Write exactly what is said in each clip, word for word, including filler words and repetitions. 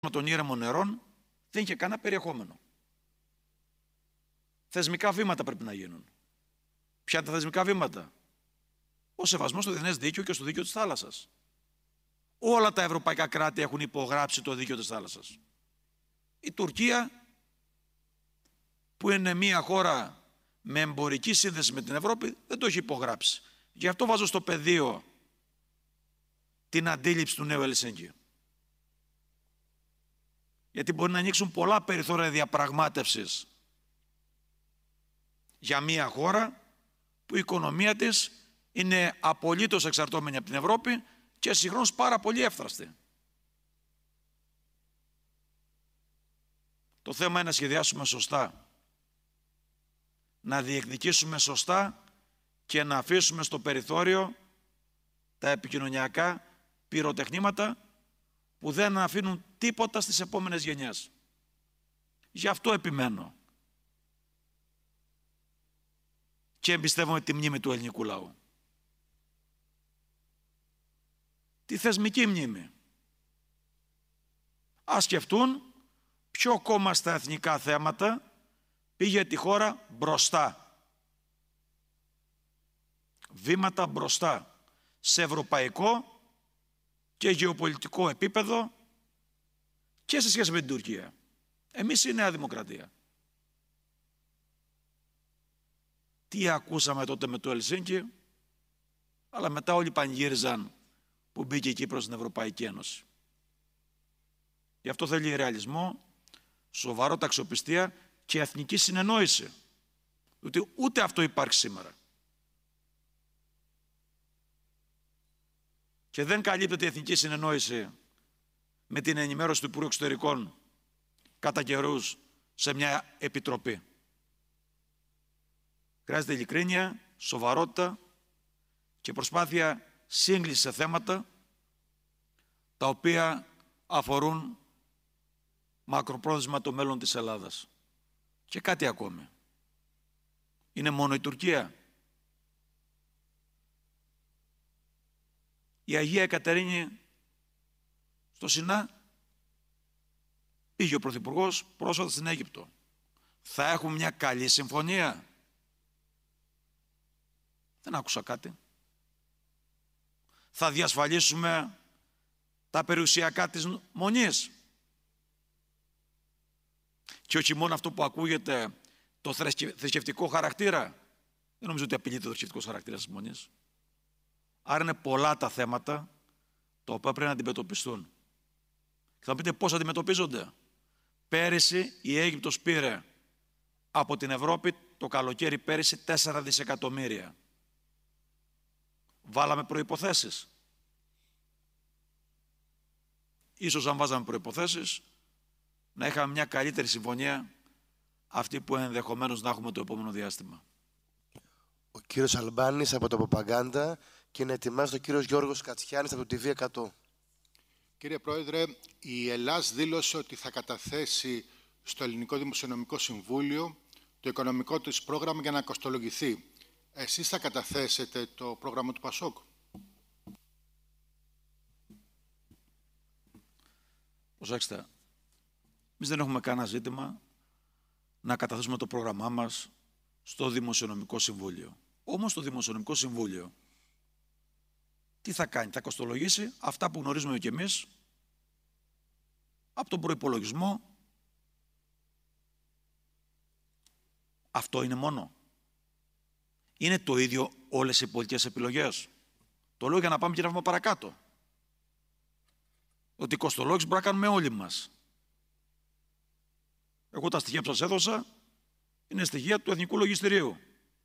των ήρεμων νερών δεν είχε κανένα περιεχόμενο. Θεσμικά βήματα πρέπει να γίνουν. Ποια είναι τα θεσμικά βήματα? Ο σεβασμός στο διεθνές δίκαιο και στο δίκαιο της θάλασσας. Όλα τα ευρωπαϊκά κράτη έχουν υπογράψει το δίκαιο της θάλασσας. Η Τουρκία, που είναι μια χώρα με εμπορική σύνδεση με την Ευρώπη, δεν το έχει υπογράψει. Γι' αυτό βάζω στο πεδίο την αντίληψη του νέου Ελσίνκη. Γιατί μπορεί να ανοίξουν πολλά περιθώρια διαπραγμάτευσης για μια χώρα που η οικονομία της είναι απολύτως εξαρτώμενη από την Ευρώπη και συγχρόνως πάρα πολύ εύθραστη. Το θέμα είναι να σχεδιάσουμε σωστά, να διεκδικήσουμε σωστά και να αφήσουμε στο περιθώριο τα επικοινωνιακά πυροτεχνήματα που δεν αφήνουν τίποτα στις επόμενες γενιές. Γι' αυτό επιμένω και εμπιστεύομαι τη μνήμη του ελληνικού λαού. Τη θεσμική μνήμη. Ας σκεφτούν ποιο κόμμα στα εθνικά θέματα πήγε τη χώρα μπροστά. Βήματα μπροστά σε ευρωπαϊκό και γεωπολιτικό επίπεδο και σε σχέση με την Τουρκία. Εμείς η Νέα Δημοκρατία. Τι ακούσαμε τότε με το Ελσίνκι, αλλά μετά όλοι πανηγύριζαν που μπήκε η Κύπρος στην Ευρωπαϊκή Ένωση. Γι' αυτό θέλει ρεαλισμό, σοβαρότητα, αξιοπιστία και εθνική συνεννόηση. Διότι ούτε αυτό υπάρχει σήμερα. Και δεν καλύπτεται η εθνική συνεννόηση με την ενημέρωση του Υπουργού Εξωτερικών κατά καιρούς σε μια επιτροπή. Χρειάζεται ειλικρίνεια, σοβαρότητα και προσπάθεια σύγκληση σε θέματα τα οποία αφορούν μακροπρόθεσμα το μέλλον της Ελλάδας. Και κάτι ακόμη. Είναι μόνο η Τουρκία. Η Αγία Εκατερίνη στο Σινά πήγε ο Πρωθυπουργός πρόσφατα στην Αίγυπτο. Θα έχουμε μια καλή συμφωνία? Δεν άκουσα κάτι. Θα διασφαλίσουμε τα περιουσιακά της Μονής? Και όχι μόνο αυτό που ακούγεται, το θρησκευτικό χαρακτήρα. Δεν νομίζω ότι απειλείται το θρησκευτικό χαρακτήρα της Μονής. Άρα είναι πολλά τα θέματα τα οποία πρέπει να αντιμετωπιστούν. Και θα πείτε πώς αντιμετωπίζονται. Πέρυσι η Αίγυπτος πήρε από την Ευρώπη το καλοκαίρι πέρυσι τέσσερα δισεκατομμύρια. Βάλαμε προϋποθέσεις. Ίσως αν βάζαμε προϋποθέσεις να είχαμε μια καλύτερη συμφωνία, αυτή που ενδεχομένως να έχουμε το επόμενο διάστημα. Ο κύριος Αλμπάνης από το Παπαγκάντα και να ετοιμάζει ο κύριος Γιώργος Κατσιάνης από το τι βι εκατό. Κύριε Πρόεδρε, η Ελλάς δήλωσε ότι θα καταθέσει στο Ελληνικό Δημοσιονομικό Συμβούλιο το οικονομικό της πρόγραμμα για να κοστολογηθεί. Εσείς θα καταθέσετε το πρόγραμμα του Πασόκ? Προσέξτε, εμείς δεν έχουμε κανένα ζήτημα να καταθέσουμε το πρόγραμμά μας στο Δημοσιονομικό Συμβούλιο. Όμως το Δημοσιονομικό Συμβούλιο τι θα κάνει? Θα κοστολογήσει αυτά που γνωρίζουμε και εμείς από τον προϋπολογισμό. Αυτό είναι μόνο? Είναι το ίδιο όλες οι πολιτικές επιλογές? Το λέω για να πάμε και ένα βήμα παρακάτω. Ότι η κοστολόγηση μπορούμε να κάνουμε όλοι μας. Εγώ τα στοιχεία που σας έδωσα είναι στοιχεία του Εθνικού Λογιστηρίου.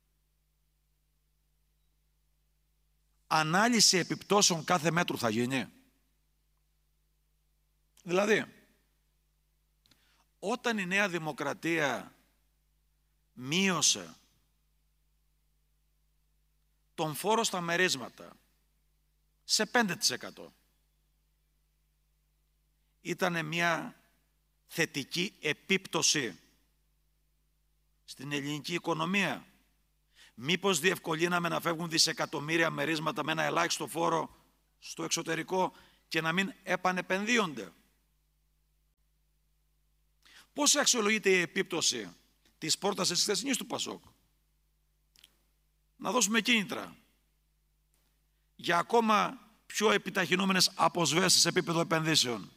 Ανάλυση επιπτώσεων κάθε μέτρου θα γίνει? Δηλαδή, όταν η Νέα Δημοκρατία μείωσε τον φόρο στα μερίσματα σε πέντε τοις εκατό, ήταν μια θετική επίπτωση στην ελληνική οικονομία? Μήπως διευκολύναμε να φεύγουν δισεκατομμύρια μερίσματα με ένα ελάχιστο φόρο στο εξωτερικό και να μην επανεπενδύονται? Πώς αξιολογείται η επίπτωση της πρότασης της χθεσινής του Πασόκ? Να δώσουμε κίνητρα για ακόμα πιο επιταχυνόμενες αποσβέσεις σε επίπεδο επενδύσεων.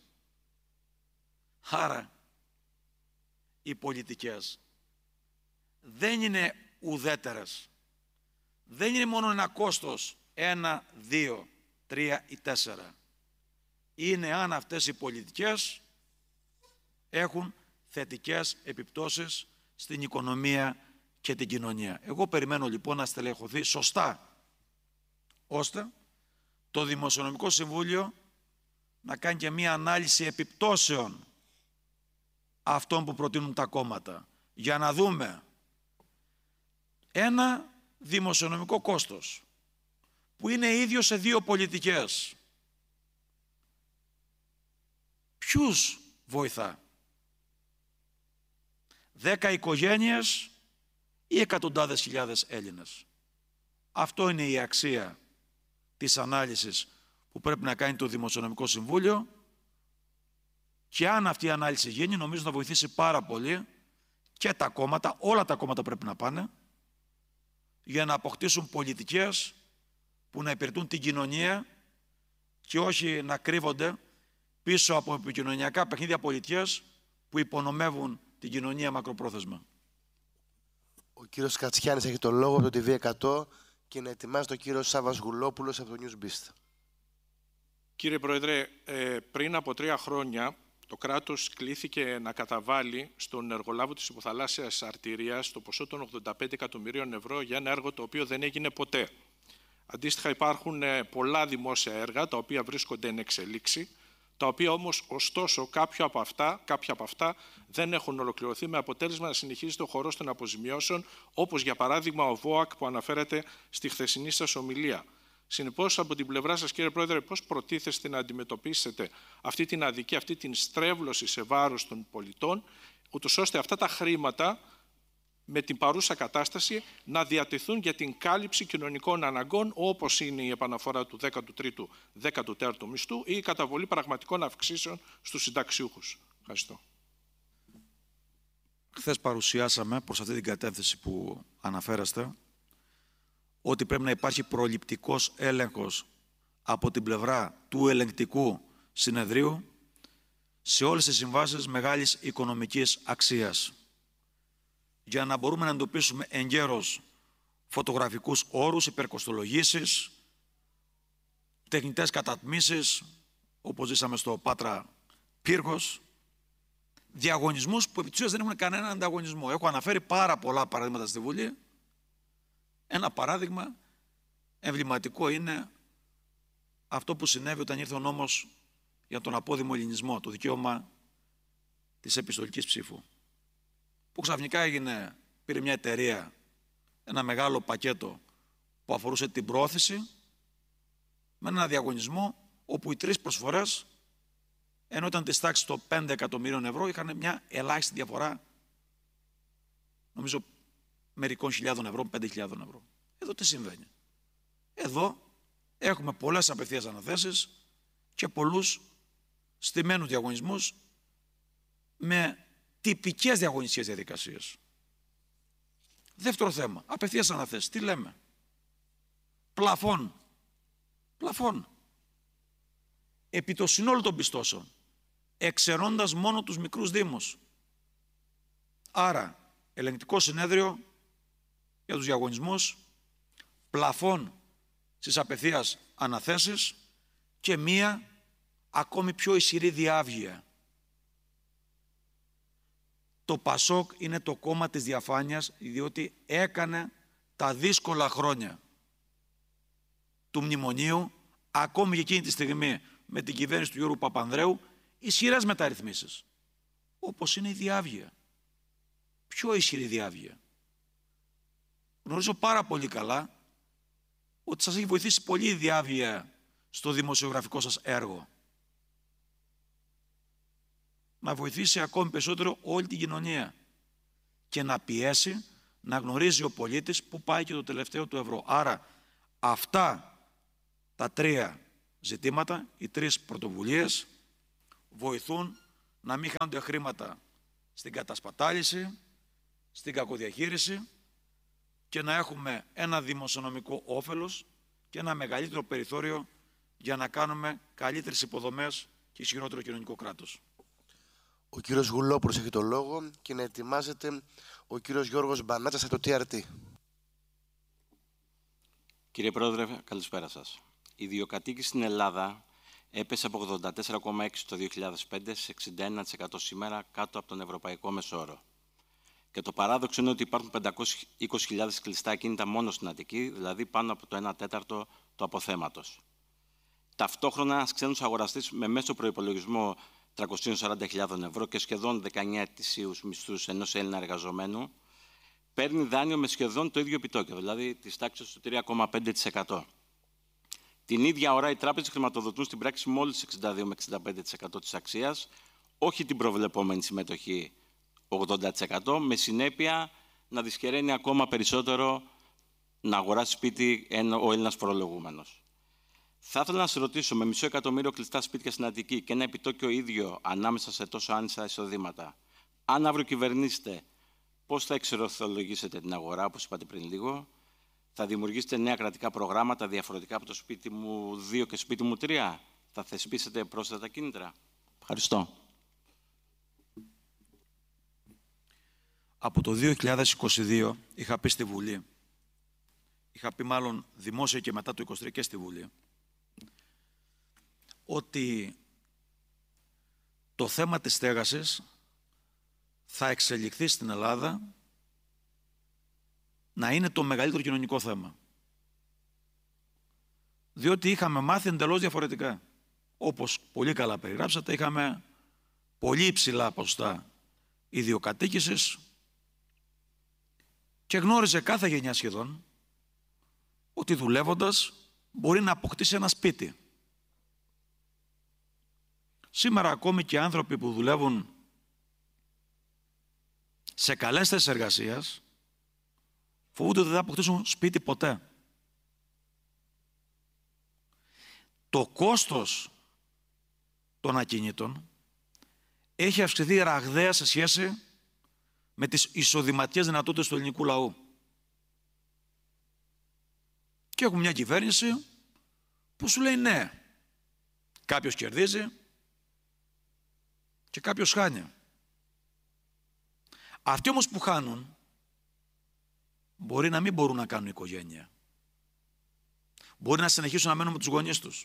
Άρα, οι πολιτικές δεν είναι ουδέτερες. Δεν είναι μόνο ένα κόστος, ένα, δύο, τρία ή τέσσερα. Είναι αν αυτές οι πολιτικές έχουν θετικές επιπτώσεις στην οικονομία και την κοινωνία. Εγώ περιμένω λοιπόν να στελεχωθεί σωστά, ώστε το Δημοσιονομικό Συμβούλιο να κάνει και μία ανάλυση επιπτώσεων αυτών που προτείνουν τα κόμματα, για να δούμε ένα δημοσιονομικό κόστος που είναι ίδιο σε δύο πολιτικές. Ποιους βοηθά? Δέκα οικογένειες ή εκατοντάδες χιλιάδες Έλληνες? Αυτό είναι η αξία της ανάλυσης που πρέπει να κάνει το Δημοσιονομικό Συμβούλιο, και αν αυτή η ανάλυση γίνει, νομίζω θα βοηθήσει πάρα πολύ και τα κόμματα, όλα τα κόμματα πρέπει να πάνε, για να αποκτήσουν πολιτικές που να υπηρετούν την κοινωνία και όχι να κρύβονται πίσω από επικοινωνιακά παιχνίδια πολιτικές που υπονομεύουν την κοινωνία μακροπρόθεσμα. Ο κύριος Κατσιάνης έχει το λόγο από το τι βι εκατό και να ετοιμάζει τον κύριο Σάββας Γουλόπουλος από το Newsbeast. Κύριε Πρόεδρε, πριν από τρία χρόνια το κράτος κλήθηκε να καταβάλει στον εργολάβο της υποθαλάσσιας αρτηρίας το ποσό των ογδόντα πέντε εκατομμυρίων ευρώ για ένα έργο το οποίο δεν έγινε ποτέ. Αντίστοιχα υπάρχουν πολλά δημόσια έργα τα οποία βρίσκονται εν εξελίξη, τα οποία όμως ωστόσο κάποια από αυτά, κάποια από αυτά δεν έχουν ολοκληρωθεί, με αποτέλεσμα να συνεχίζεται ο χορός των αποζημιώσεων, όπως για παράδειγμα ο ΒΟΑΚ που αναφέρεται στη χθεσινή σας ομιλία. Συνεπώς, από την πλευρά σας, κύριε Πρόεδρε, πώς προτίθεστε να αντιμετωπίσετε αυτή την αδικία, αυτή την στρέβλωση σε βάρος των πολιτών, ούτως ώστε αυτά τα χρήματα με την παρούσα κατάσταση να διατεθούν για την κάλυψη κοινωνικών αναγκών, όπως είναι η επαναφορά του δέκατου τρίτου δέκατου τέταρτου μισθού ή η καταβολή πραγματικών αυξήσεων στους συνταξιούχους? Ευχαριστώ. Χθες παρουσιάσαμε προς αυτή την κατεύθυνση που αναφέρεστε ότι πρέπει να υπάρχει προληπτικός έλεγχος από την πλευρά του ελεγκτικού συνεδρίου σε όλες τις συμβάσεις μεγάλης οικονομικής αξίας, για να μπορούμε να εντοπίσουμε εγκαίρως φωτογραφικούς όρους, υπερκοστολογήσεις, τεχνητές κατατμήσεις, όπως ζήσαμε στο Πάτρα Πύργος, διαγωνισμούς που επί της ουσίας δεν έχουν κανέναν ανταγωνισμό. Έχω αναφέρει πάρα πολλά παραδείγματα στη Βουλή. Ένα παράδειγμα εμβληματικό είναι αυτό που συνέβη όταν ήρθε ο νόμος για τον απόδημο ελληνισμό, το δικαίωμα της επιστολικής ψήφου, που ξαφνικά έγινε, πήρε μια εταιρεία ένα μεγάλο πακέτο που αφορούσε την πρόθεση, με ένα διαγωνισμό όπου οι τρεις προσφορές, ενώ ήταν της τάξης των πέντε εκατομμυρίων ευρώ, είχαν μια ελάχιστη διαφορά, νομίζω μερικών χιλιάδων ευρώ, πέντε χιλιάδων ευρώ. Εδώ τι συμβαίνει? Εδώ έχουμε πολλές απευθείας αναθέσεις και πολλούς στημένους διαγωνισμούς με τυπικές διαγωνιστικές διαδικασίες. Δεύτερο θέμα, απευθείας αναθέσεις. Τι λέμε? Πλαφόν. Πλαφόν. Επί το συνόλου των πιστώσεων, εξαιρώντας μόνο τους μικρούς δήμους. Άρα, ελεγκτικό συνέδριο για τους διαγωνισμούς, πλαφόν στις απευθείας αναθέσεις και μία ακόμη πιο ισχυρή διάβγεια. Το Πασόκ είναι το κόμμα της διαφάνειας, διότι έκανε τα δύσκολα χρόνια του μνημονίου, ακόμη και εκείνη τη στιγμή με την κυβέρνηση του Γιώργου Παπανδρέου, ισχυρές μεταρρυθμίσεις, όπως είναι η διάβγεια. Πιο ισχυρή διάβγεια. Γνωρίζω πάρα πολύ καλά ότι σας έχει βοηθήσει πολύ η διάβγεια στο δημοσιογραφικό σας έργο. Να βοηθήσει ακόμη περισσότερο όλη την κοινωνία και να πιέσει να γνωρίζει ο πολίτης που πάει και το τελευταίο του ευρώ. Άρα αυτά τα τρία ζητήματα, οι τρεις πρωτοβουλίες, βοηθούν να μην χάνονται χρήματα στην κατασπατάληση, στην κακοδιαχείριση και να έχουμε ένα δημοσιονομικό όφελος και ένα μεγαλύτερο περιθώριο για να κάνουμε καλύτερες υποδομές και ισχυρότερο κοινωνικό κράτος. Ο κύριος Γουλόπουλος έχει το λόγο και να ετοιμάζεται ο κύριος Γιώργος Μπανάτσας από το τι αρ τι. Κύριε Πρόεδρε, καλησπέρα σας. Η ιδιοκατοίκηση στην Ελλάδα έπεσε από ογδόντα τέσσερα κόμμα έξι τοις εκατό το δύο χιλιάδες πέντε σε εξήντα ένα τοις εκατό σήμερα, κάτω από τον ευρωπαϊκό μεσόωρο. Και το παράδοξο είναι ότι υπάρχουν πεντακόσιες είκοσι χιλιάδες κλειστά ακίνητα μόνο στην Αττική, δηλαδή πάνω από το ένα τέταρτο του αποθέματος. Ταυτόχρονα, ένας ξένος αγοραστής με μέσο προϋπολογισμό τριακόσιες σαράντα χιλιάδες ευρώ και σχεδόν δεκαεννέα ετησίους μισθούς ενός Έλληνα εργαζομένου, παίρνει δάνειο με σχεδόν το ίδιο επιτόκιο, δηλαδή της τάξης του τρία κόμμα πέντε τοις εκατό. Την ίδια ώρα, οι τράπεζες χρηματοδοτούν στην πράξη μόλις εξήντα δύο με εξήντα πέντε τοις εκατό της αξίας, όχι την προβλεπόμενη συμμετοχή ογδόντα τοις εκατό, με συνέπεια να δυσχεραίνει ακόμα περισσότερο να αγοράσει σπίτι ο Έλληνας φορολογούμενος. Θα ήθελα να σας ρωτήσω, με μισό εκατομμύριο κλειστά σπίτια στην Αττική και ένα επιτόκιο ίδιο ανάμεσα σε τόσο άνισα εισοδήματα, αν αύριο κυβερνήσετε, πώς θα εξορθολογήσετε την αγορά, όπως είπατε πριν λίγο, θα δημιουργήσετε νέα κρατικά προγράμματα διαφορετικά από το σπίτι μου δύο και σπίτι μου τρία, θα θεσπίσετε πρόσθετα κίνητρα. Ευχαριστώ. Από το δύο χιλιάδες είκοσι δύο είχα πει στη Βουλή, είχα πει μάλλον δημόσια και μετά το είκοσι τρία και στη Βουλή, ότι το θέμα της στέγασης θα εξελιχθεί στην Ελλάδα να είναι το μεγαλύτερο κοινωνικό θέμα. Διότι είχαμε μάθει εντελώς διαφορετικά. Όπως πολύ καλά περιγράψατε, είχαμε πολύ υψηλά ποσοστά ιδιοκατοίκησης και γνώριζε κάθε γενιά σχεδόν ότι δουλεύοντας μπορεί να αποκτήσει ένα σπίτι. Σήμερα ακόμη και άνθρωποι που δουλεύουν σε καλές θέσεις εργασίας φοβούνται ότι δεν θα αποκτήσουν σπίτι ποτέ. Το κόστος των ακινήτων έχει αυξηθεί ραγδαία σε σχέση με τις εισοδηματικές δυνατότητες του ελληνικού λαού. Και έχουμε μια κυβέρνηση που σου λέει ναι, κάποιος κερδίζει και κάποιος χάνει. Αυτοί όμως που χάνουν μπορεί να μην μπορούν να κάνουν οικογένεια. Μπορεί να συνεχίσουν να μένουν με τους γονείς τους.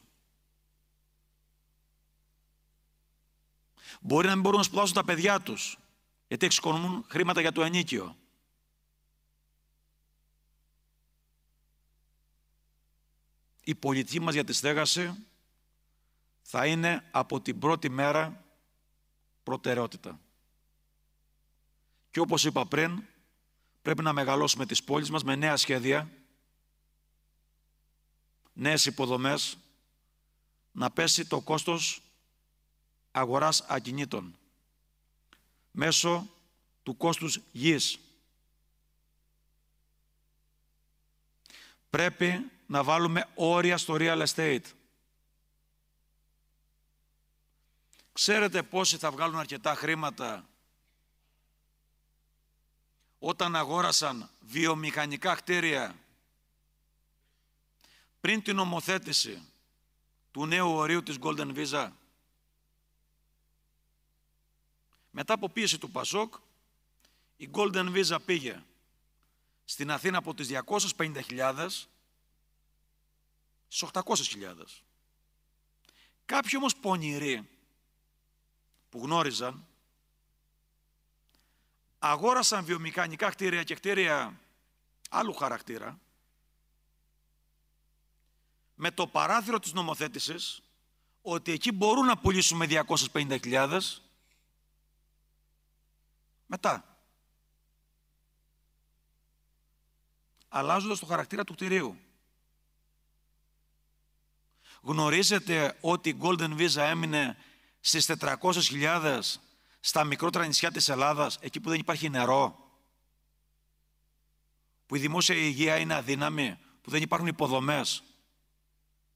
Μπορεί να μην μπορούν να σπουδάσουν τα παιδιά τους, γιατί εξοικονομούν χρήματα για το ενίκιο. Η πολιτική μας για τη στέγαση θα είναι από την πρώτη μέρα προτεραιότητα. Και όπως είπα πριν, πρέπει να μεγαλώσουμε τις πόλεις μας με νέα σχέδια, νέες υποδομές, να πέσει το κόστος αγοράς ακινήτων μέσω του κόστους γης. Πρέπει να βάλουμε όρια στο real estate. Ξέρετε πόσοι θα βγάλουν αρκετά χρήματα όταν αγόρασαν βιομηχανικά κτίρια πριν την νομοθέτηση του νέου ορίου της Golden Visa? Μετά από πίεση του Πασόκ, η Golden Visa πήγε στην Αθήνα από τις διακόσιες πενήντα χιλιάδες στις οκτακόσιες χιλιάδες. Κάποιοι όμως πονηροί που γνώριζαν αγόρασαν βιομηχανικά κτίρια και κτίρια άλλου χαρακτήρα με το παράθυρο της νομοθέτησης ότι εκεί μπορούν να πουλήσουν με διακόσιες πενήντα χιλιάδες. Μετά, αλλάζοντας το χαρακτήρα του κτηρίου. Γνωρίζετε ότι η Golden Visa έμεινε στις τετρακόσιες χιλιάδες στα μικρότερα νησιά της Ελλάδας, εκεί που δεν υπάρχει νερό, που η δημόσια υγεία είναι αδύναμη, που δεν υπάρχουν υποδομές.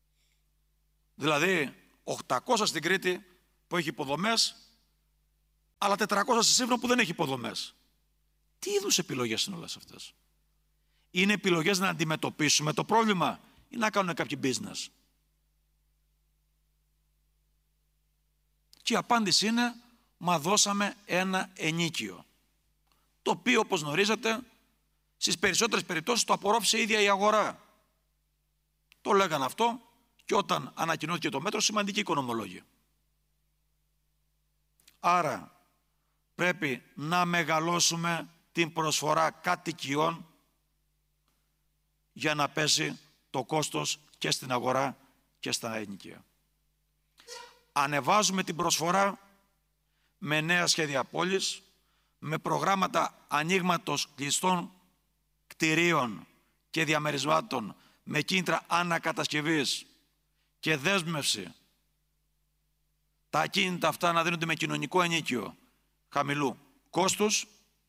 Δηλαδή, οκτακόσια στην Κρήτη που έχει υποδομές αλλά τετρακόσια σε Σύμβρο που δεν έχει υποδομές. Τι είδους επιλογές είναι όλες αυτές? Είναι επιλογές να αντιμετωπίσουμε το πρόβλημα ή να κάνουν κάποιοι business? Και η απάντηση είναι, μα δώσαμε ένα ενίκιο, το οποίο, όπως γνωρίζετε, στις περισσότερες περιπτώσεις το απορρόφησε η ίδια η αγορά. Το λέγανε αυτό και όταν ανακοινώθηκε το μέτρο, σημαντικοί οικονομολόγοι. Άρα πρέπει να μεγαλώσουμε την προσφορά κατοικιών για να πέσει το κόστος και στην αγορά και στα ενοικία. Ανεβάζουμε την προσφορά με νέα σχέδια πόλης, με προγράμματα ανοίγματος κλειστών κτηρίων και διαμερισμάτων, με κίνητρα ανακατασκευής και δέσμευση τα ακίνητα αυτά να δίνονται με κοινωνικό ενίκιο χαμηλού κόστους.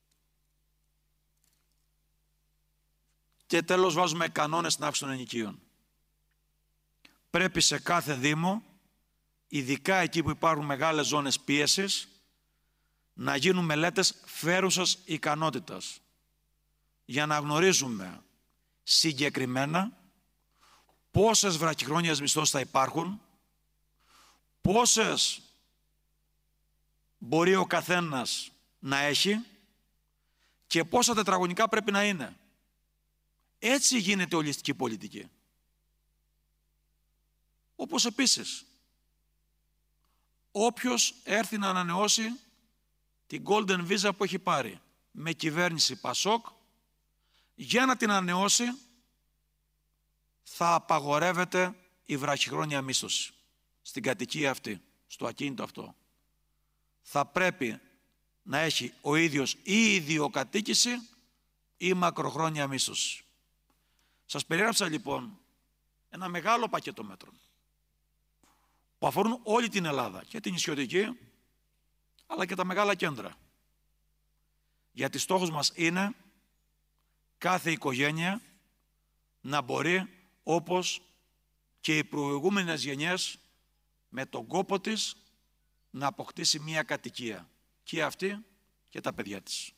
Και τέλος βάζουμε κανόνες στην αύξηση των ενοικίων. Πρέπει σε κάθε δήμο, ειδικά εκεί που υπάρχουν μεγάλες ζώνες πίεσης, να γίνουν μελέτες φέρουσας ικανότητας για να γνωρίζουμε συγκεκριμένα πόσες βραχυχρόνιες μισθώσεις θα υπάρχουν, πόσες μπορεί ο καθένας να έχει και πόσα τετραγωνικά πρέπει να είναι. Έτσι γίνεται ολιστική πολιτική. Όπως επίσης, όποιος έρθει να ανανεώσει την Golden Visa που έχει πάρει με κυβέρνηση Πασόκ, για να την ανανεώσει θα απαγορεύεται η βραχυχρόνια μίσθωση στην κατοικία αυτή, στο ακίνητο αυτό. Θα πρέπει να έχει ο ίδιος ή ιδιοκατοίκηση ή μακροχρόνια μίσθωση. Σας περιέγραψα λοιπόν ένα μεγάλο πακέτο μέτρων που αφορούν όλη την Ελλάδα, και την νησιωτική αλλά και τα μεγάλα κέντρα. Γιατί στόχος μας είναι κάθε οικογένεια να μπορεί, όπως και οι προηγούμενες γενιές, με τον κόπο της να αποκτήσει μία κατοικία, και αυτή και τα παιδιά της.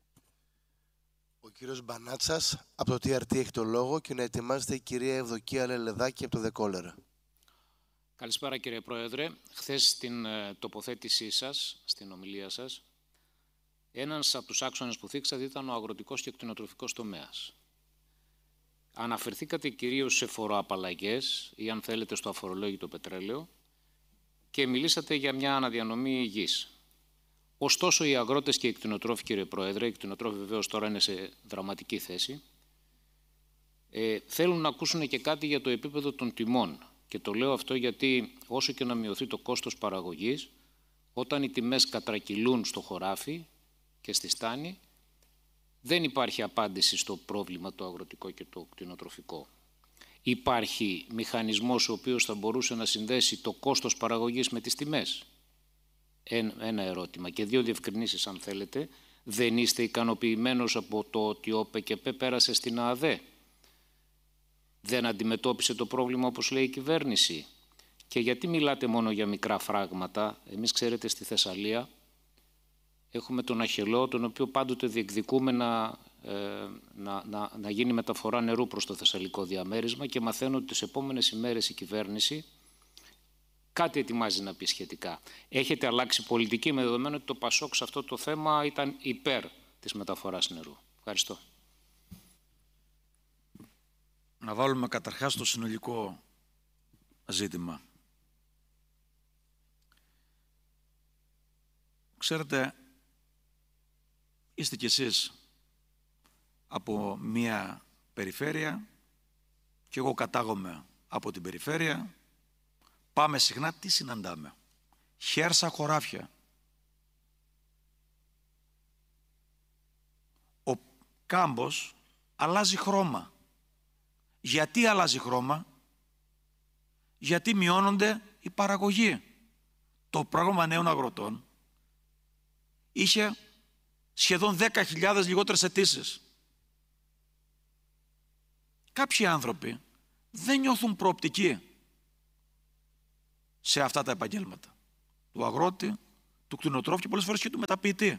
Ο κύριος Μπανάτσας από το τι αρ τι έχει το λόγο και να ετοιμάζεται η κυρία Ευδοκία Λελεδάκη από το Δεκόλερα. Καλησπέρα κύριε Πρόεδρε. Χθες στην ε, τοποθέτησή σας, στην ομιλία σας, ένας από τους άξονες που θίξατε ήταν ο αγροτικός και κτηνοτροφικός τομέας. Αναφερθήκατε κυρίως σε φοροαπαλλαγές ή αν θέλετε στο αφορολόγητο πετρέλαιο και μιλήσατε για μια αναδιανομή γης. Ωστόσο, οι αγρότες και οι κτηνοτρόφοι, κύριε Πρόεδρε, οι κτηνοτρόφοι βεβαίως τώρα είναι σε δραματική θέση, ε, θέλουν να ακούσουν και κάτι για το επίπεδο των τιμών. Και το λέω αυτό γιατί όσο και να μειωθεί το κόστος παραγωγής, όταν οι τιμές κατρακυλούν στο χωράφι και στη στάνη, δεν υπάρχει απάντηση στο πρόβλημα το αγροτικό και το κτηνοτροφικό. Υπάρχει μηχανισμός ο οποίος θα μπορούσε να συνδέσει το κόστος παραγωγής με τις τιμές. Ένα ερώτημα και δύο διευκρινήσεις αν θέλετε. Δεν είστε ικανοποιημένος από το ότι ο ΠΚΠ πέρασε στην ΑΔΕ? Δεν αντιμετώπισε το πρόβλημα όπως λέει η κυβέρνηση? Και γιατί μιλάτε μόνο για μικρά φράγματα? Εμείς ξέρετε στη Θεσσαλία έχουμε τον Αχελό, τον οποίο πάντοτε διεκδικούμε να, ε, να, να, να γίνει μεταφορά νερού προς το θεσσαλικό διαμέρισμα και μαθαίνω ότι τις επόμενες ημέρες η κυβέρνηση κάτι ετοιμάζει να πει σχετικά. Έχετε αλλάξει πολιτική με δεδομένο ότι το Πασόκ σε αυτό το θέμα ήταν υπέρ της μεταφοράς νερού? Ευχαριστώ. Να βάλουμε καταρχάς το συνολικό ζήτημα. Ξέρετε, είστε κι εσείς από μία περιφέρεια και εγώ κατάγομαι από την περιφέρεια. Πάμε συχνά, τι συναντάμε? Χέρσα χωράφια. Ο κάμπος αλλάζει χρώμα. Γιατί αλλάζει χρώμα? Γιατί μειώνονται η παραγωγή. Το πρόγραμμα νέων αγροτών είχε σχεδόν δέκα χιλιάδες λιγότερες αιτήσεις. Κάποιοι άνθρωποι δεν νιώθουν προοπτική σε αυτά τα επαγγέλματα του αγρότη, του κτηνοτρόφου και πολλές φορές και του μεταποιητή.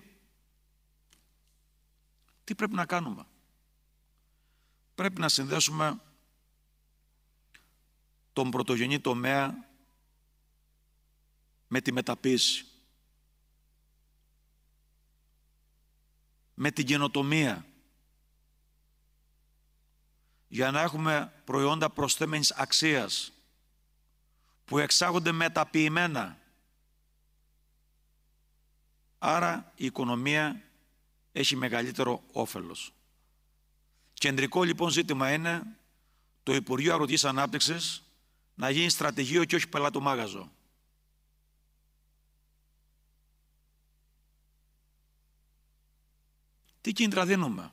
Τι πρέπει να κάνουμε? Πρέπει να συνδέσουμε τον πρωτογενή τομέα με τη μεταποίηση, με την καινοτομία, για να έχουμε προϊόντα προσθέμενης αξίας που εξάγονται μεταποιημένα. Άρα η οικονομία έχει μεγαλύτερο όφελος. Κεντρικό λοιπόν ζήτημα είναι το Υπουργείο Αγροτικής Ανάπτυξης να γίνει στρατηγείο και όχι πελατομάγαζο. Τι κίνητρα δίνουμε?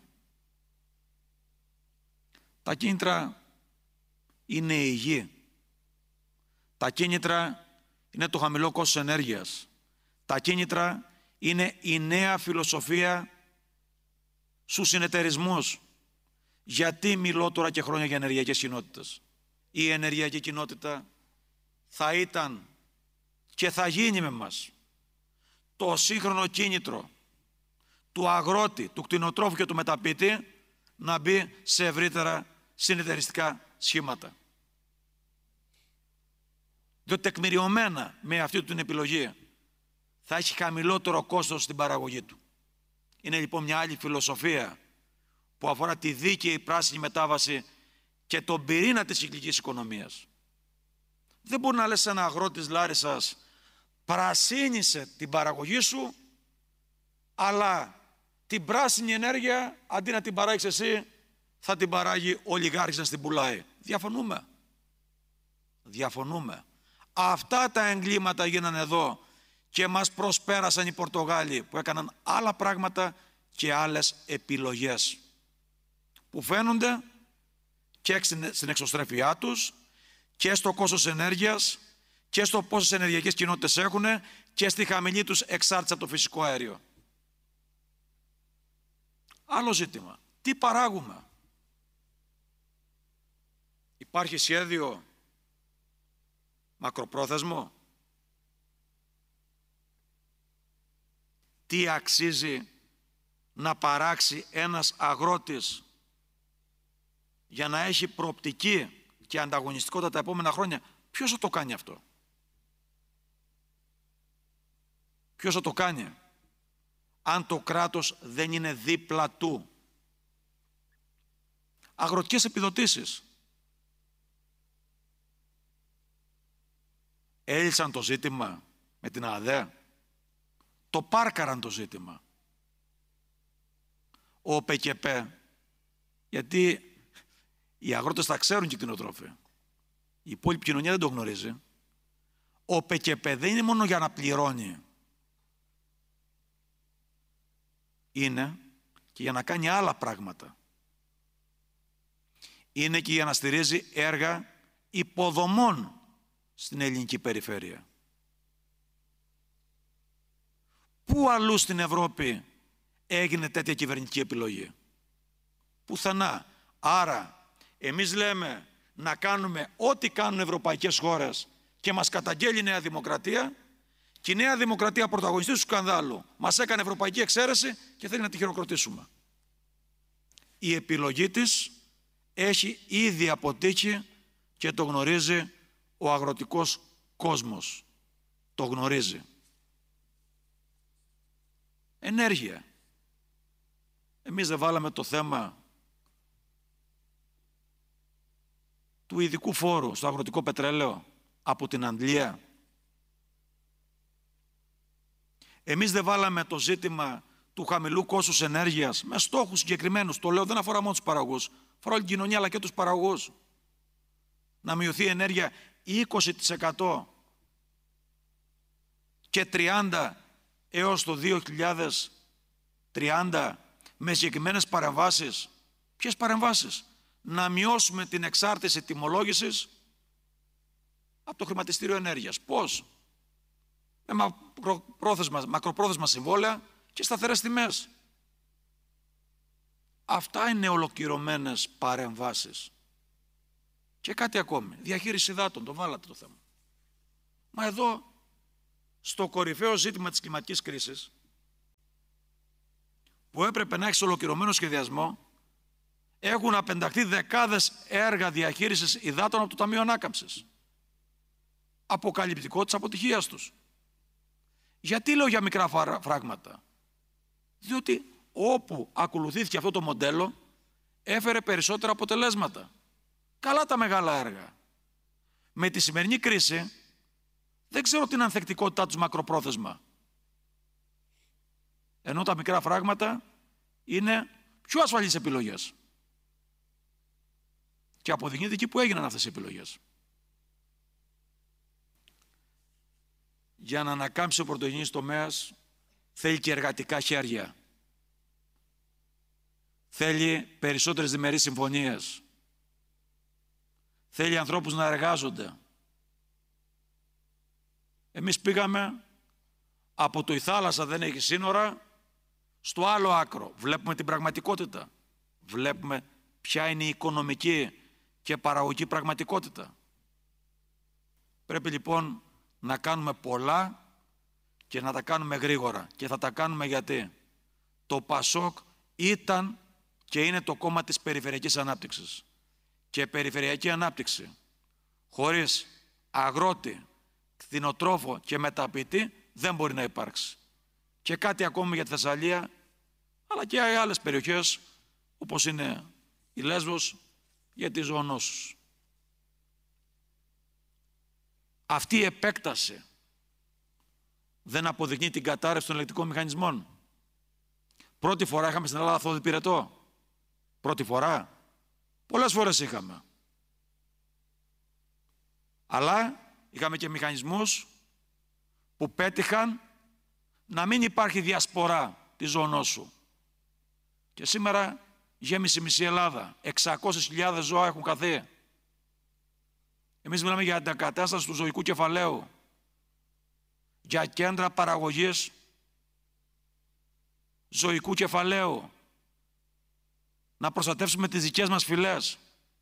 Τα κίνητρα είναι η γη. Τα κίνητρα είναι το χαμηλό κόστος ενέργειας. Τα κίνητρα είναι η νέα φιλοσοφία στους συνεταιρισμούς. Γιατί μιλώ τώρα και χρόνια για ενεργειακές κοινότητες? Η ενεργειακή κοινότητα θα ήταν και θα γίνει με μας το σύγχρονο κίνητρο του αγρότη, του κτηνοτρόφου και του μεταποιητή να μπει σε ευρύτερα συνεταιριστικά σχήματα. Διότι τεκμηριωμένα με αυτή την επιλογή θα έχει χαμηλότερο κόστος στην παραγωγή του. Είναι λοιπόν μια άλλη φιλοσοφία που αφορά τη δίκαιη πράσινη μετάβαση και τον πυρήνα της κυκλικής οικονομίας. Δεν μπορεί να λες ένα αγρότη της Λάρισσας πρασίνισε την παραγωγή σου, αλλά την πράσινη ενέργεια αντί να την παράγεις εσύ θα την παράγει ο ολιγάρχης να την πουλάει. Διαφωνούμε. Διαφωνούμε. Αυτά τα εγκλήματα γίνανε εδώ και μας προσπέρασαν οι Πορτογάλοι που έκαναν άλλα πράγματα και άλλες επιλογές που φαίνονται και στην εξωστρέφειά τους και στο κόστος ενέργειας και στο πόσες ενεργειακές κοινότητες έχουν και στη χαμηλή τους εξάρτηση από το φυσικό αέριο. Άλλο ζήτημα. Τι παράγουμε? Υπάρχει σχέδιο μακροπρόθεσμο? Τι αξίζει να παράξει ένας αγρότης για να έχει προοπτική και ανταγωνιστικότητα τα επόμενα χρόνια? Ποιος θα το κάνει αυτό? Ποιος θα το κάνει αν το κράτος δεν είναι δίπλα του? Αγροτικές επιδοτήσεις. Έλυσαν το ζήτημα με την ΑΔΕ? Το πάρκαραν το ζήτημα. Ο ΠΚΠ, γιατί οι αγρότες τα ξέρουν και οι κτηνοτρόφοι, η υπόλοιπη κοινωνία δεν το γνωρίζει. Ο ΠΚΠ δεν είναι μόνο για να πληρώνει, είναι και για να κάνει άλλα πράγματα. Είναι και για να στηρίζει έργα υποδομών στην ελληνική περιφέρεια. Πού αλλού στην Ευρώπη έγινε τέτοια κυβερνητική επιλογή? Πουθενά. Άρα εμείς λέμε να κάνουμε ό,τι κάνουν ευρωπαϊκές χώρες και μας καταγγέλει η Νέα Δημοκρατία, και η Νέα Δημοκρατία πρωταγωνιστή του σκανδάλου μας έκανε ευρωπαϊκή εξαίρεση και θέλει να τη χειροκροτήσουμε. Η επιλογή της έχει ήδη αποτύχει και το γνωρίζει ο αγροτικός κόσμος. Το γνωρίζει. Ενέργεια. Εμείς δεν βάλαμε το θέμα του ειδικού φόρου στο αγροτικό πετρέλαιο από την Αγγλία? Εμείς δεν βάλαμε το ζήτημα του χαμηλού κόστους ενέργειας με στόχους συγκεκριμένους? Το λέω, δεν αφορά μόνο τους παραγωγούς, αφορά όλη την κοινωνία αλλά και τους παραγωγούς. Να μειωθεί η ενέργεια είκοσι τοις εκατό και τριάντα τοις εκατό έως το δύο χιλιάδες τριάντα με συγκεκριμένες παρεμβάσεις. Ποιες παρεμβάσεις? Να μειώσουμε την εξάρτηση τιμολόγησης από το χρηματιστήριο ενέργειας. Πώς? Με μακροπρόθεσμα, μακροπρόθεσμα συμβόλαια και σταθερές τιμές. Αυτά είναι ολοκληρωμένες παρεμβάσεις. Και κάτι ακόμη. Διαχείριση υδάτων, το βάλατε το θέμα. Μα εδώ στο κορυφαίο ζήτημα της κλιματικής κρίσης, που έπρεπε να έχει ολοκληρωμένο σχεδιασμό, έχουν απενταχθεί δεκάδες έργα διαχείρισης υδάτων από το Ταμείο Ανάκαμψης. Αποκαλυπτικό της αποτυχίας τους. Γιατί λέω για μικρά φράγματα? Διότι όπου ακολουθήθηκε αυτό το μοντέλο, έφερε περισσότερα αποτελέσματα. Καλά τα μεγάλα έργα. Με τη σημερινή κρίση, δεν ξέρω την ανθεκτικότητά τους μακροπρόθεσμα. Ενώ τα μικρά φράγματα είναι πιο ασφαλείς επιλογές. Και αποδεικνύεται εκεί που έγιναν αυτές οι επιλογές. Για να ανακάμψει ο πρωτογενής τομέας, θέλει και εργατικά χέρια. Θέλει περισσότερες διμερείς συμφωνίες. Θέλει ανθρώπους να εργάζονται. Εμείς πήγαμε από το «η θάλασσα δεν έχει σύνορα» στο άλλο άκρο. Βλέπουμε την πραγματικότητα. Βλέπουμε ποια είναι η οικονομική και παραγωγική πραγματικότητα. Πρέπει λοιπόν να κάνουμε πολλά και να τα κάνουμε γρήγορα. Και θα τα κάνουμε γιατί το ΠΑΣΟΚ ήταν και είναι το κόμμα της περιφερειακής ανάπτυξης. Και περιφερειακή ανάπτυξη χωρίς αγρότη, κτηνοτρόφο και μεταποιητή δεν μπορεί να υπάρξει. Και κάτι ακόμη για τη Θεσσαλία, αλλά και για άλλες περιοχές όπως είναι η Λέσβος, για τις ζωονόσους. Αυτή η επέκταση δεν αποδεικνύει την κατάρρευση των ελεκτικών μηχανισμών. Πρώτη φορά είχαμε στην Ελλάδα αυτό το πυρετό. Πρώτη φορά. Πολλές φορές είχαμε. Αλλά είχαμε και μηχανισμούς που πέτυχαν να μην υπάρχει διασπορά της ζωονόσου. Και σήμερα γέμισε η μισή Ελλάδα. εξακόσιες χιλιάδες ζώα έχουν χαθεί. Εμείς μιλάμε για αντακατάσταση του ζωικού κεφαλαίου, για κέντρα παραγωγής ζωικού κεφαλαίου, να προστατεύσουμε τις δικές μας φυλές.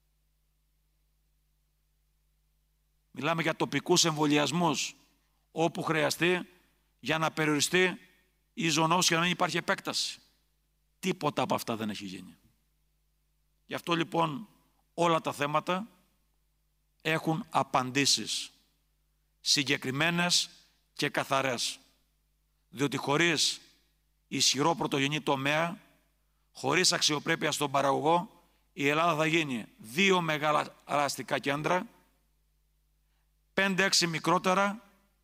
Μιλάμε για τοπικούς εμβολιασμούς όπου χρειαστεί για να περιοριστεί η ζωονόσος και να μην υπάρχει επέκταση. Τίποτα από αυτά δεν έχει γίνει. Γι' αυτό λοιπόν όλα τα θέματα έχουν απαντήσεις συγκεκριμένες και καθαρές. Διότι χωρίς ισχυρό πρωτογενή τομέα, χωρίς αξιοπρέπεια στον παραγωγό, η Ελλάδα θα γίνει δύο μεγάλα αστικά κέντρα, πέντε έξι μικρότερα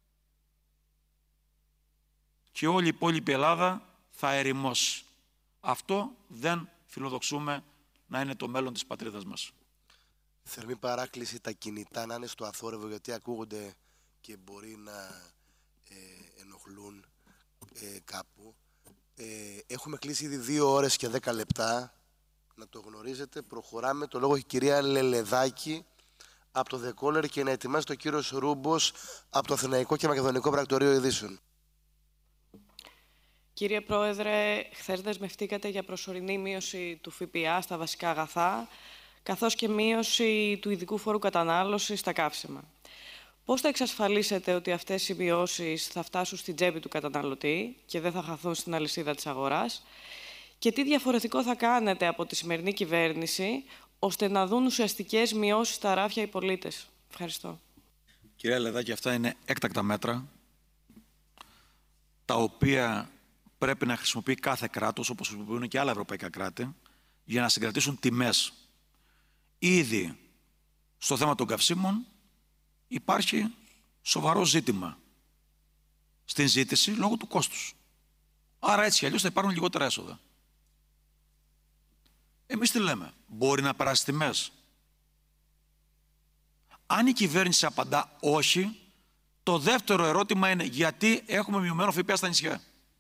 και όλη η υπόλοιπη Ελλάδα θα ερημώσει. Αυτό δεν φιλοδοξούμε να είναι το μέλλον της πατρίδας μας. Θερμή παράκληση τα κινητά να είναι στο αθόρυβο, γιατί ακούγονται και μπορεί να ε, ενοχλούν ε, κάπου. Ε, έχουμε κλείσει ήδη δύο ώρες και δέκα λεπτά. Να το γνωρίζετε. Προχωράμε. Το λόγο έχει η κυρία Λελεδάκη από το The Caller και να ετοιμάσει το κύριος Ρούμπος από το Αθηναϊκό και Μακεδονικό Πρακτορείο Ειδήσεων. Κύριε Πρόεδρε, χθες δεσμευτήκατε για προσωρινή μείωση του ΦΠΑ στα βασικά αγαθά, καθώς και μείωση του ειδικού φόρου κατανάλωσης στα καύσιμα. Πώς θα εξασφαλίσετε ότι αυτές οι μειώσεις θα φτάσουν στην τσέπη του καταναλωτή και δεν θα χαθούν στην αλυσίδα της αγοράς? Και τι διαφορετικό θα κάνετε από τη σημερινή κυβέρνηση, ώστε να δουν ουσιαστικές μειώσεις στα ράφια οι πολίτες? Ευχαριστώ. Κυρία Λεδάκη, αυτά είναι έκτακτα μέτρα, τα οποία πρέπει να χρησιμοποιεί κάθε κράτος, όπως χρησιμοποιούν και άλλα ευρωπαϊκά κράτη, για να συγκρατήσουν τιμές. Ήδη στο θέμα των καυσίμων υπάρχει σοβαρό ζήτημα στην ζήτηση λόγω του κόστους. Άρα έτσι κι αλλιώς θα υπάρχουν λιγότερα έσοδα. Εμείς τι λέμε? Μπορεί να περάσει τιμές? Αν η κυβέρνηση απαντά όχι, το δεύτερο ερώτημα είναι γιατί έχουμε μειωμένο ΦΠΑ στα νησιά.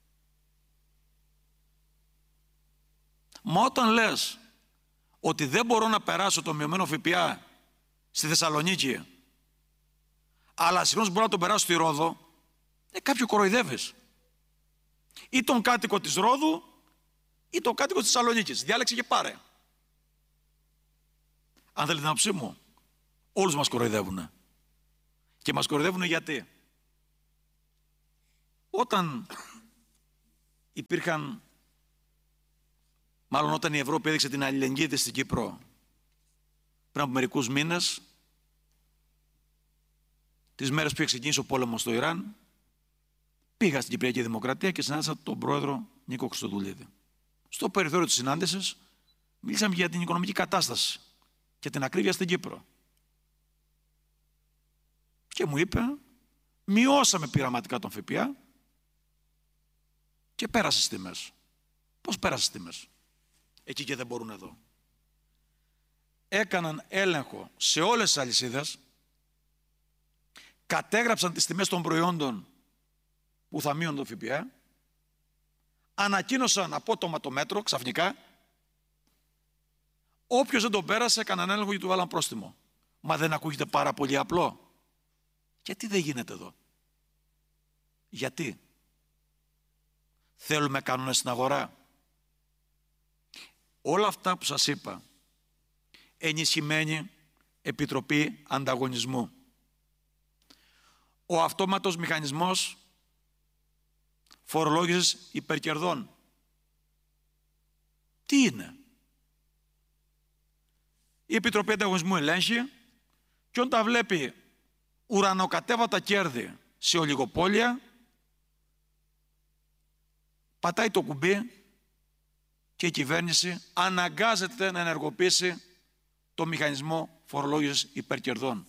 Μα όταν λες ότι δεν μπορώ να περάσω το μειωμένο ΦΠΑ στη Θεσσαλονίκη, αλλά συγχρόνως μπορώ να τον περάσω στη Ρόδο, ε, κάποιο κοροϊδεύεις. Ή τον κάτοικο της Ρόδου ή τον κάτοικο της Θεσσαλονίκης. Διάλεξε και πάρε. Αν θέλετε την άποψή μου, όλους μας κοροϊδεύουνε. Και μας κοροϊδεύουνε γιατί? Όταν υπήρχαν, μάλλον όταν η Ευρώπη έδειξε την αλληλεγγύη της στην Κύπρο πριν από μερικούς μήνες, τις μέρες που είχε ξεκινήσει ο πόλεμος στο Ιράν, πήγα στην Κυπριακή Δημοκρατία και συνάντησα τον πρόεδρο Νίκο Χριστοδουλίδη. Στο περιθώριο της συνάντησης μίλησαμε για την οικονομική κατάσταση και την ακρίβεια στην Κύπρο. Και μου είπε, μειώσαμε πειραματικά τον ΦΠΑ και πέρασε στις τιμές. Πώς πέρασε στις τιμές? Εκεί και δεν μπορούν εδώ. Έκαναν έλεγχο σε όλες τις αλυσίδες, κατέγραψαν τις τιμές των προϊόντων που θα μείωνε το ΦΠΑ, ανακοίνωσαν απότομα το μέτρο ξαφνικά, όποιος δεν τον πέρασε έκαναν έλεγχο και του βάλαν πρόστιμο. Μα δεν ακούγεται πάρα πολύ απλό? Γιατί δεν γίνεται εδώ? Γιατί? Θέλουμε κανόνες στην αγορά? Όλα αυτά που σας είπα, ενισχυμένη Επιτροπή Ανταγωνισμού, ο αυτόματος μηχανισμός φορολόγησης υπερκερδών, τι είναι? Η Επιτροπή Ανταγωνισμού ελέγχει και όταν βλέπει ουρανοκατέβατα κέρδη σε ολιγοπόλια, πατάει το κουμπί και η κυβέρνηση αναγκάζεται να ενεργοποιήσει το μηχανισμό φορολόγησης υπερκερδών.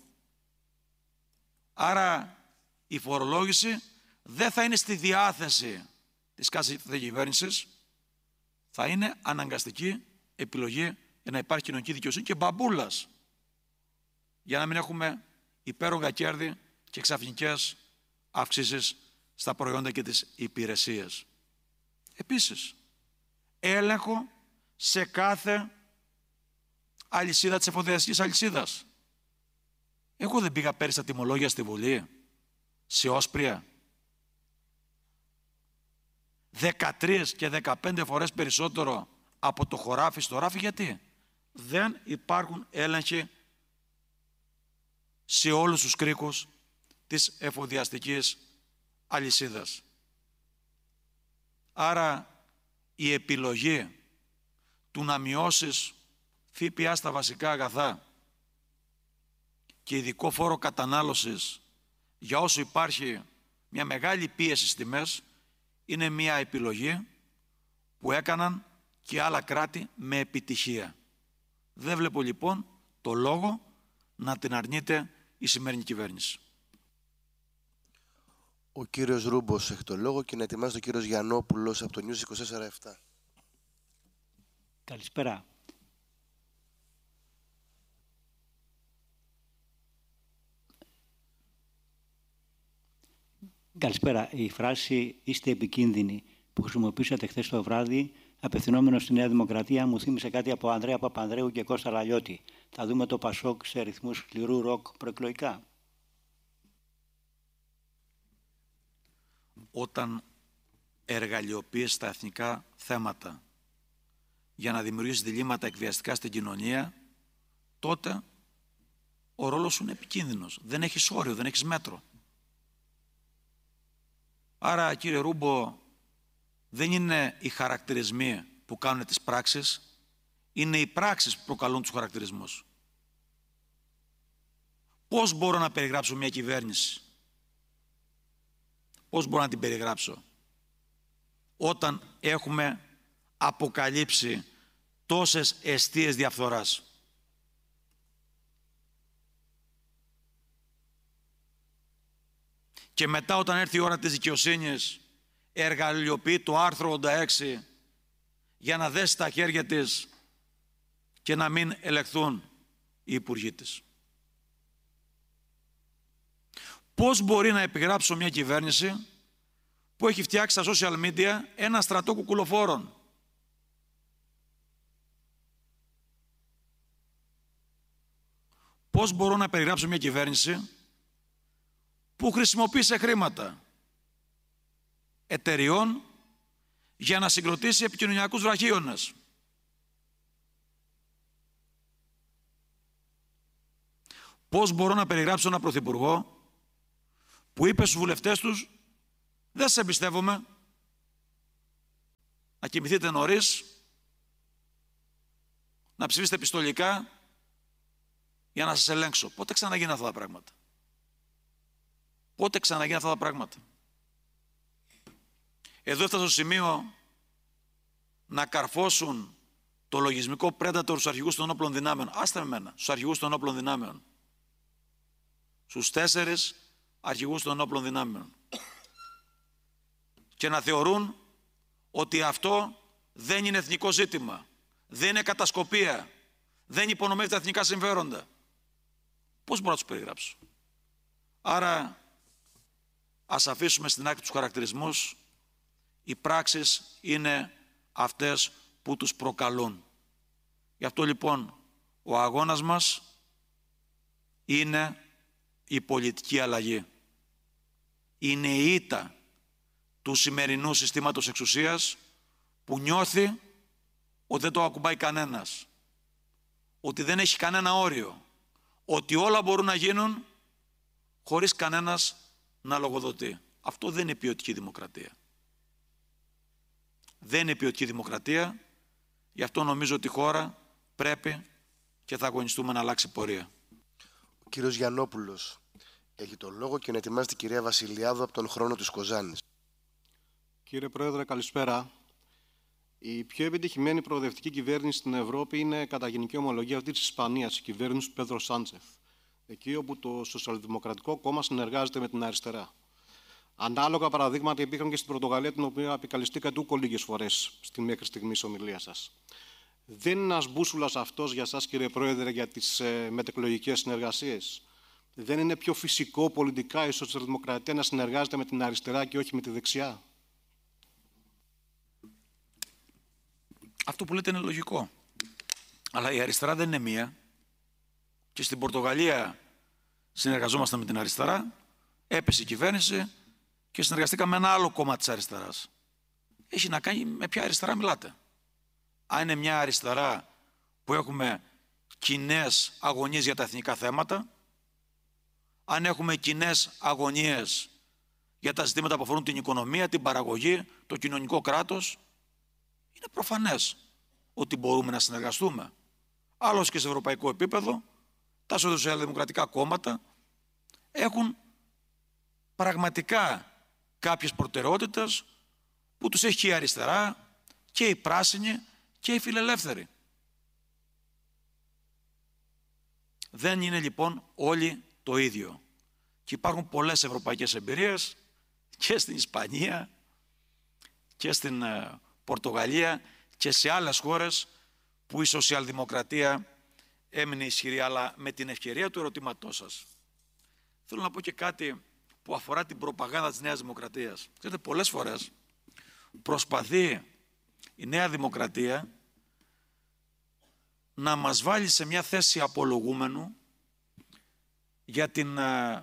Άρα η φορολόγηση δεν θα είναι στη διάθεση της κάθε κυβέρνησης, θα είναι αναγκαστική επιλογή για να υπάρχει κοινωνική δικαιοσύνη και μπαμπούλας, για να μην έχουμε υπέρογα κέρδη και ξαφνικές αυξήσεις στα προϊόντα και τις υπηρεσίες. Επίσης, έλεγχο σε κάθε αλυσίδα της εφοδιαστικής αλυσίδας. Εγώ δεν πήγα πέρυσι στα τιμολόγια στη Βουλή, σε όσπρια. δεκατρία και δεκαπέντε φορές περισσότερο από το χωράφι στο ράφι. Γιατί? Δεν υπάρχουν έλεγχοι σε όλους τους κρίκους της εφοδιαστικής αλυσίδας. Άρα η επιλογή του να μειώσεις ΦΠΑ στα βασικά αγαθά και ειδικό φόρο κατανάλωσης για όσο υπάρχει μια μεγάλη πίεση στις τιμές είναι μια επιλογή που έκαναν και άλλα κράτη με επιτυχία. Δεν βλέπω λοιπόν το λόγο να την αρνείται η σημερινή κυβέρνηση. Ο κύριος Ρούμπος έχει το λόγο και να ετοιμάζει ο κύριος Γιαννόπουλος από το News είκοσι τέσσερα επτά. Καλησπέρα. Καλησπέρα. Η φράση «είστε επικίνδυνοι» που χρησιμοποιήσατε χθες το βράδυ, απευθυνόμενο στη Νέα Δημοκρατία, μου θύμισε κάτι από Ανδρέα Παπανδρέου και Κώστα Λαλιώτη. Θα δούμε το Πασόκ σε ρυθμούς σκληρού ροκ προεκλογικά. Όταν εργαλειοποιείς τα εθνικά θέματα για να δημιουργήσεις διλήμματα εκβιαστικά στην κοινωνία, τότε ο ρόλος σου είναι επικίνδυνος. Δεν έχεις όριο, δεν έχεις μέτρο. Άρα, κύριε Ρούμπο, δεν είναι οι χαρακτηρισμοί που κάνουν τις πράξεις, είναι οι πράξεις που προκαλούν τους χαρακτηρισμούς. Πώς μπορώ να περιγράψω μια κυβέρνηση? Πώς μπορώ να την περιγράψω όταν έχουμε αποκαλύψει τόσες εστίες διαφθοράς? Και μετά όταν έρθει η ώρα της δικαιοσύνης εργαλειοποιεί το άρθρο ογδόντα έξι για να δέσει τα χέρια της και να μην ελεγχθούν οι υπουργοί της. Πώς μπορεί να επιγράψω μια κυβέρνηση που έχει φτιάξει στα social media ένα στρατό κουκουλοφόρων? Πώς μπορώ να περιγράψω μια κυβέρνηση που χρησιμοποίησε χρήματα εταιριών για να συγκροτήσει επικοινωνιακούς βραχίονες? Πώς μπορώ να περιγράψω έναν πρωθυπουργό που είπε στους βουλευτές τους Δεν σε εμπιστεύομαι. Να κοιμηθείτε νωρίς, να ψηφίσετε επιστολικά για να σας ελέγξω. Πότε ξαναγίνουν αυτά τα πράγματα? Πότε ξαναγίνουν αυτά τα πράγματα? Εδώ έφτασε στο σημείο να καρφώσουν το λογισμικό πρέντατο στους αρχηγούς των όπλων δυνάμεων. Άστε με μένα, στους αρχηγούς των όπλων δυνάμεων. Στους τέσσερις αρχηγούς των όπλων δυνάμεων. Και να θεωρούν ότι αυτό δεν είναι εθνικό ζήτημα, δεν είναι κατασκοπία, δεν υπονομεύει τα εθνικά συμφέροντα. Πώς μπορώ να τους περιγράψω? Άρα ας αφήσουμε στην άκρη τους χαρακτηρισμούς. Οι πράξεις είναι αυτές που τους προκαλούν. Γι' αυτό λοιπόν ο αγώνας μας είναι η πολιτική αλλαγή. Είναι η ήττα του σημερινού συστήματος εξουσίας που νιώθει ότι δεν το ακουμπάει κανένας, ότι δεν έχει κανένα όριο, ότι όλα μπορούν να γίνουν χωρίς κανένας να λογοδοτεί. Αυτό δεν είναι ποιοτική δημοκρατία. Δεν είναι ποιοτική δημοκρατία, γι' αυτό νομίζω ότι η χώρα πρέπει και θα αγωνιστούμε να αλλάξει πορεία. Ο κύριος Γιαννόπουλος έχει τον λόγο και να ετοιμάζεται η κυρία Βασιλιάδου από τον χρόνο της Κοζάνης. Κύριε Πρόεδρε, καλησπέρα. Η πιο επιτυχημένη προοδευτική κυβέρνηση στην Ευρώπη είναι κατά γενική ομολογία αυτή της Ισπανίας, η κυβέρνηση του Πέδρο Σάντσεθ, εκεί όπου το Σοσιαλδημοκρατικό Κόμμα συνεργάζεται με την αριστερά. Ανάλογα παραδείγματα υπήρχαν και στην Πορτογαλία, την οποία επικαλεστήκατε ούκο λίγες φορές στη μέχρι στιγμής ομιλία σας. Δεν είναι ένας μπούσουλας αυτός για σας, κύριε Πρόεδρε, για τις ε, μετεκλογικές συνεργασίες? Δεν είναι πιο φυσικό πολιτικά η Σοσιαλδημοκρατία να συνεργάζεται με την αριστερά και όχι με τη δεξιά? Αυτό που λέτε είναι λογικό. Αλλά η αριστερά δεν είναι μία. Και στην Πορτογαλία συνεργαζόμασταν με την αριστερά, έπεσε η κυβέρνηση και συνεργαστήκαμε με ένα άλλο κόμμα της αριστεράς. Έχει να κάνει με ποια αριστερά μιλάτε. Αν είναι μια αριστερά που έχουμε κοινές αγωνίες για τα εθνικά θέματα, αν έχουμε κοινές αγωνίες για τα ζητήματα που αφορούν την οικονομία, την παραγωγή, το κοινωνικό κράτος, είναι προφανές ότι μπορούμε να συνεργαστούμε. Άλλωστε και σε ευρωπαϊκό επίπεδο, τα σοσιαλδημοκρατικά κόμματα έχουν πραγματικά κάποιες προτεραιότητες που τους έχει και η αριστερά και η πράσινη και οι φιλελεύθεροι. Δεν είναι λοιπόν όλοι το ίδιο. Και υπάρχουν πολλές ευρωπαϊκές εμπειρίες και στην Ισπανία και στην Πορτογαλία και σε άλλες χώρες που η σοσιαλδημοκρατία έμεινε ισχυρή. Αλλά με την ευκαιρία του ερωτήματός σας θέλω να πω και κάτι που αφορά την προπαγάνδα της Νέας Δημοκρατίας. Ξέρετε, πολλές φορές προσπαθεί η Νέα Δημοκρατία να μας βάλει σε μια θέση απολογούμενου για την,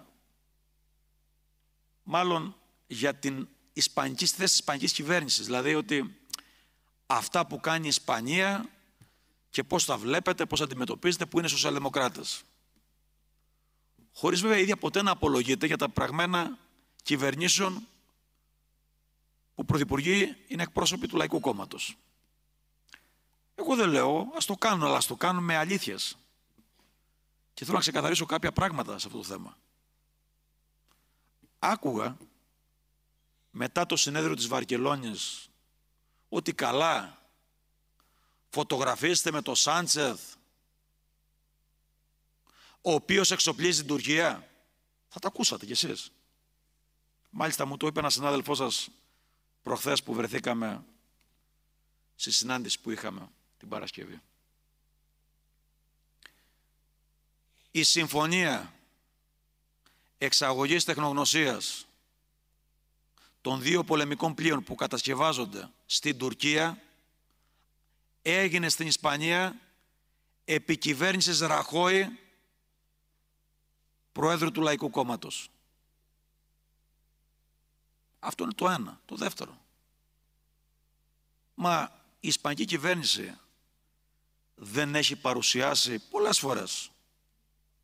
μάλλον για την ισπανική, στη θέση της ισπανικής κυβέρνησης. Δηλαδή ότι αυτά που κάνει η Ισπανία και πώς τα βλέπετε, πώς αντιμετωπίζετε, που είναι σοσιαλδημοκράτες. Χωρίς βέβαια η ίδια ποτέ να απολογείται για τα πραγμένα κυβερνήσεων που πρωθυπουργοί είναι εκπρόσωποι του Λαϊκού Κόμματος. Εγώ δεν λέω, ας το κάνουν, αλλά ας το κάνουν με αλήθειες. Και θέλω να ξεκαθαρίσω κάποια πράγματα σε αυτό το θέμα. Άκουγα μετά το συνέδριο της Βαρκελόνης ότι καλά φωτογραφίστε με το Σάντσεθ, ο οποίος εξοπλίζει την Τουρκία. Θα τα ακούσατε κι εσείς. Μάλιστα μου το είπε ένας συνάδελφός σας προχθές που βρεθήκαμε στη συνάντηση που είχαμε την Παρασκευή. Η συμφωνία εξαγωγής τεχνογνωσίας των δύο πολεμικών πλοίων που κατασκευάζονται στην Τουρκία έγινε στην Ισπανία επί κυβέρνησης Ραχόη, Προέδρου του Λαϊκού Κόμματος. Αυτό είναι το ένα. Το δεύτερο. Μα η Ισπανική κυβέρνηση δεν έχει παρουσιάσει πολλές φορές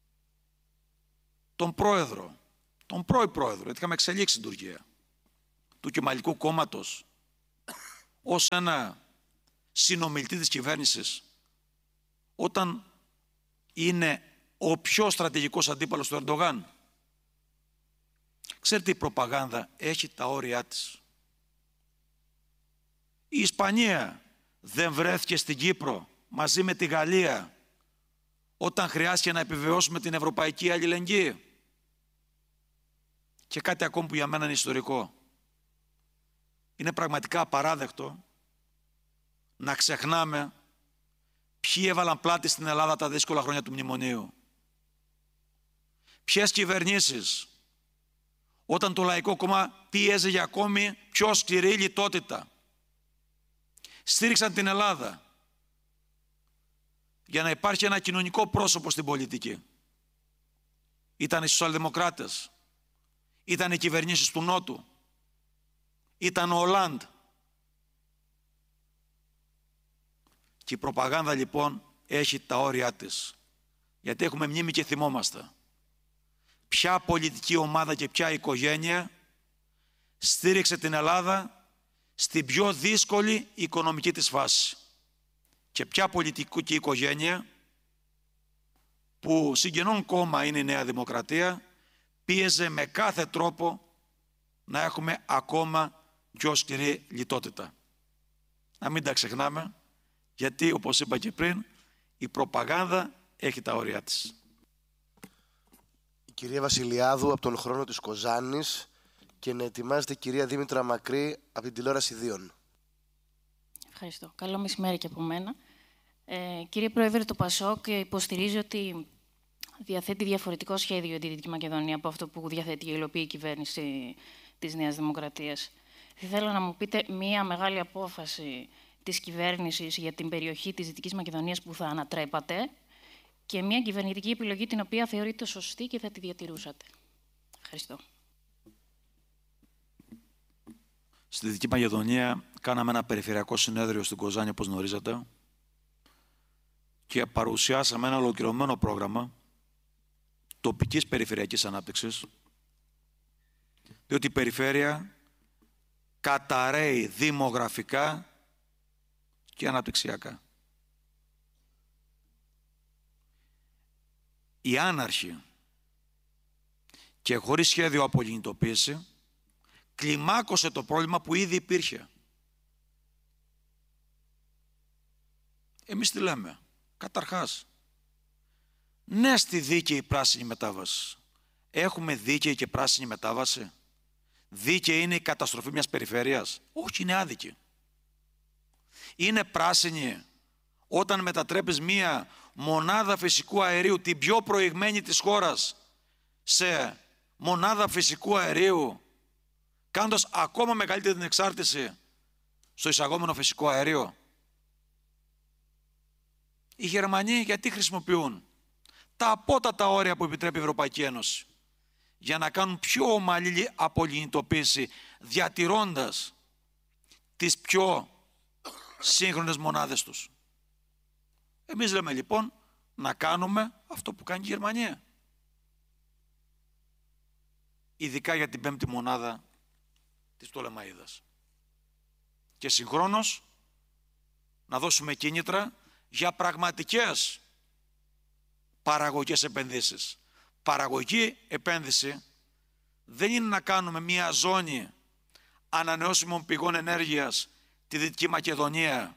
τον πρόεδρο, τον πρώην πρόεδρο, γιατί είχαμε εξελίξει στην Τουρκία, του Κεμαλικού Κόμματος ως ένα συνομιλητή της κυβέρνησης, όταν είναι ο πιο στρατηγικός αντίπαλος του Ερντογάν? Ξέρετε, η προπαγάνδα έχει τα όρια της. Η Ισπανία δεν βρέθηκε στην Κύπρο μαζί με τη Γαλλία όταν χρειάστηκε να επιβεβαιώσουμε την ευρωπαϊκή αλληλεγγύη? Και κάτι ακόμη που για μένα είναι ιστορικό. Είναι πραγματικά απαράδεκτο να ξεχνάμε ποιοι έβαλαν πλάτη στην Ελλάδα τα δύσκολα χρόνια του μνημονίου. Ποιες κυβερνήσεις, όταν το Λαϊκό Κόμμα πίεζε για ακόμη πιο σκληρή λιτότητα, στήριξαν την Ελλάδα για να υπάρχει ένα κοινωνικό πρόσωπο στην πολιτική? Ήταν οι σοσιαλδημοκράτες, ήταν οι κυβερνήσεις του Νότου, ήταν ο Ολάντ. Και η προπαγάνδα λοιπόν έχει τα όρια της, γιατί έχουμε μνήμη και θυμόμαστε ποια πολιτική ομάδα και ποια οικογένεια στήριξε την Ελλάδα στην πιο δύσκολη οικονομική της φάση, και ποια πολιτική οικογένεια, που συγγενών κόμμα είναι η Νέα Δημοκρατία, πίεζε με κάθε τρόπο να έχουμε ακόμα πιο σκληρή λιτότητα. Να μην τα ξεχνάμε, γιατί όπως είπα και πριν, η προπαγάνδα έχει τα όρια της. Η κυρία Βασιλιάδου από τον χρόνο της Κοζάνης, και να ετοιμάζεται η κυρία Δήμητρα Μακρύ από την τηλεόραση Δίων. Ευχαριστώ. Καλό μεσημέρι και από μένα. Ε, κύριε Πρόεδρε, το ΠΑΣΟΚ υποστηρίζει ότι διαθέτει διαφορετικό σχέδιο για τη Δυτική Μακεδονία από αυτό που διαθέτει και υλοποιεί η κυβέρνηση της Νέας Δημοκρατίας. Θα ήθελα να μου πείτε μία μεγάλη απόφαση της κυβέρνησης για την περιοχή της Δυτικής Μακεδονίας που θα ανατρέπατε και μία κυβερνητική επιλογή την οποία θεωρείτε σωστή και θα τη διατηρούσατε. Ευχαριστώ. Στη Δυτική Μακεδονία κάναμε ένα περιφερειακό συνέδριο στην Κοζάνη, όπως γνωρίζετε, και παρουσιάσαμε ένα ολοκληρωμένο πρόγραμμα τοπικής περιφερειακής ανάπτυξης, διότι η περιφέρεια καταρρέει δημογραφικά και αναπτυξιακά. Η άναρχη και χωρίς σχέδιο απολιγνητοποίηση κλιμάκωσε το πρόβλημα που ήδη υπήρχε. Εμείς τι λέμε? Καταρχάς, ναι στη δίκαιη πράσινη μετάβαση. Έχουμε δίκαιη και πράσινη μετάβαση? Δίκαιη είναι η καταστροφή μιας περιφέρειας? Όχι, είναι άδικη. Είναι πράσινη όταν μετατρέπεις μία μονάδα φυσικού αερίου, την πιο προηγμένη της χώρας, σε μονάδα φυσικού αερίου, κάνοντας ακόμα μεγαλύτερη την εξάρτηση στο εισαγόμενο φυσικό αέριο? Οι Γερμανοί γιατί χρησιμοποιούν τα απότατα όρια που επιτρέπει η Ευρωπαϊκή Ένωση για να κάνουν πιο ομαλή απολιγνητοποίηση, διατηρώντας τις πιο σύγχρονες μονάδες τους? Εμείς λέμε λοιπόν να κάνουμε αυτό που κάνει η Γερμανία. Ειδικά για την πέμπτη μονάδα της Πτολεμαΐδας. Και συγχρόνως να δώσουμε κίνητρα για πραγματικές παραγωγικές επενδύσεις. Παραγωγική επένδυση δεν είναι να κάνουμε μία ζώνη ανανεώσιμων πηγών ενέργειας τη Δυτική Μακεδονία,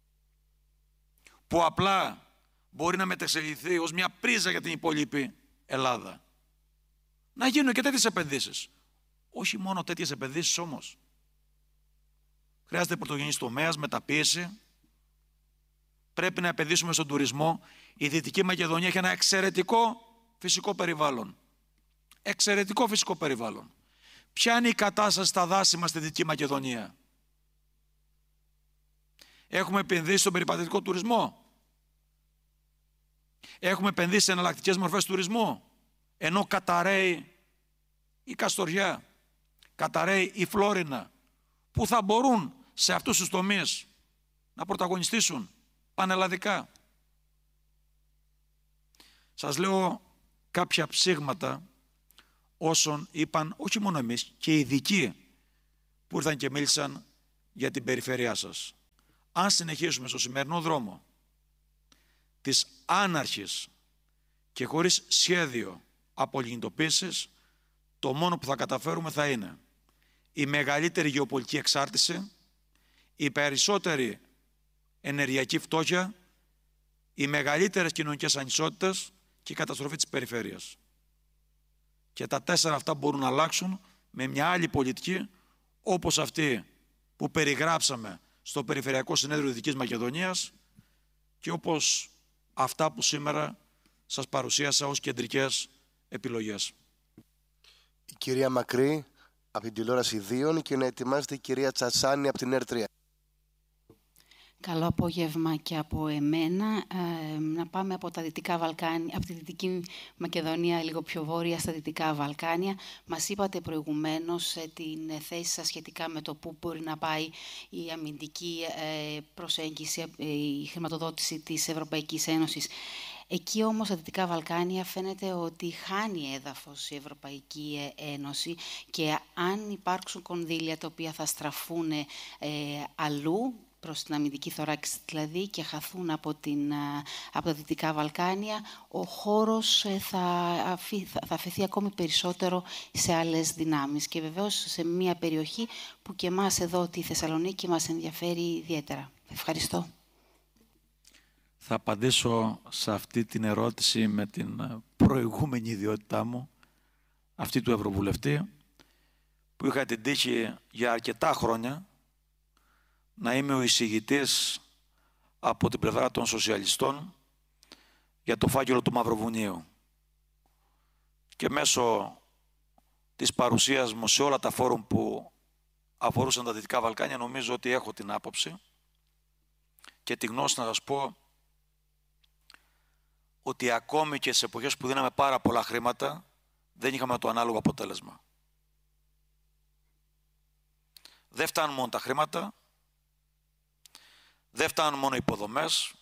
που απλά μπορεί να μεταξελιχθεί ως μια πρίζα για την υπόλοιπη Ελλάδα. Να γίνουν και τέτοιες επενδύσεις. Όχι μόνο τέτοιες επενδύσεις όμως. Χρειάζεται πρωτογενής τομέας, μεταποίηση. Πρέπει να επενδύσουμε στον τουρισμό. Η Δυτική Μακεδονία έχει ένα εξαιρετικό φυσικό περιβάλλον. Εξαιρετικό φυσικό περιβάλλον. Ποια είναι η κατάσταση στα δάση μας στη Δυτική Μακεδονία? Έχουμε επενδύσει στον περιπατητικό τουρισμό. Έχουμε επενδύσει σε εναλλακτικές μορφές τουρισμού. Ενώ καταραίει η Καστοριά, καταραίει η Φλόρινα, που θα μπορούν σε αυτούς τους τομείς να πρωταγωνιστήσουν πανελλαδικά. Σας λέω κάποια ψήγματα όσων είπαν όχι μόνο εμείς και οι ειδικοί που ήρθαν και μίλησαν για την περιφέρειά σας. Αν συνεχίσουμε στο σημερινό δρόμο της άναρχης και χωρίς σχέδιο απολιγνητοποίησης, το μόνο που θα καταφέρουμε θα είναι η μεγαλύτερη γεωπολιτική εξάρτηση, η περισσότερη ενεργειακή φτώχεια, οι μεγαλύτερες κοινωνικές ανισότητες και η καταστροφή της περιφέρειας. Και τα τέσσερα αυτά μπορούν να αλλάξουν με μια άλλη πολιτική, όπως αυτή που περιγράψαμε στο Περιφερειακό Συνέδριο Δυτικής Μακεδονίας και όπως αυτά που σήμερα σας παρουσίασα ως κεντρικές επιλογές. Η κυρία Μακρύ από την τηλεόραση δύο και να ετοιμάζεται η κυρία Τσατσάνη από την ΕΡ τρία. Καλό απόγευμα και από εμένα. Ε, να πάμε από τα Δυτικά Βαλκάνια, από τη Δυτική Μακεδονία λίγο πιο βόρεια στα Δυτικά Βαλκάνια. Μας είπατε προηγουμένως ε, την θέση σας σχετικά με το πού μπορεί να πάει η αμυντική ε, προσέγγιση, ε, η χρηματοδότηση της Ευρωπαϊκής Ένωσης. Εκεί όμως στα Δυτικά Βαλκάνια φαίνεται ότι χάνει έδαφος η Ευρωπαϊκή Ένωση και αν υπάρξουν κονδύλια τα οποία θα στραφούν ε, αλλού, προς την αμυντική θωράξη δηλαδή, και χαθούν από, την, από τα Δυτικά Βαλκάνια, ο χώρος θα, αφή, θα αφαιθεί ακόμη περισσότερο σε άλλες δυνάμεις. Και βεβαίως σε μια περιοχή που και εμάς εδώ, τη Θεσσαλονίκη, μας ενδιαφέρει ιδιαίτερα. Ευχαριστώ. Θα απαντήσω σε αυτή την ερώτηση με την προηγούμενη ιδιότητά μου, αυτή του Ευρωβουλευτή, που είχα την τύχη για αρκετά χρόνια να είμαι ο εισηγητής από την πλευρά των σοσιαλιστών για το φάκελο του Μαυροβουνίου. Και μέσω της παρουσίας μου σε όλα τα φόρουμ που αφορούσαν τα Δυτικά Βαλκάνια, νομίζω ότι έχω την άποψη και τη γνώση να σας πω ότι ακόμη και σε εποχές που δίναμε πάρα πολλά χρήματα, δεν είχαμε το ανάλογο αποτέλεσμα. Δεν φτάνουν μόνο τα χρήματα, δεν φτάνουν μόνο οι υποδομές,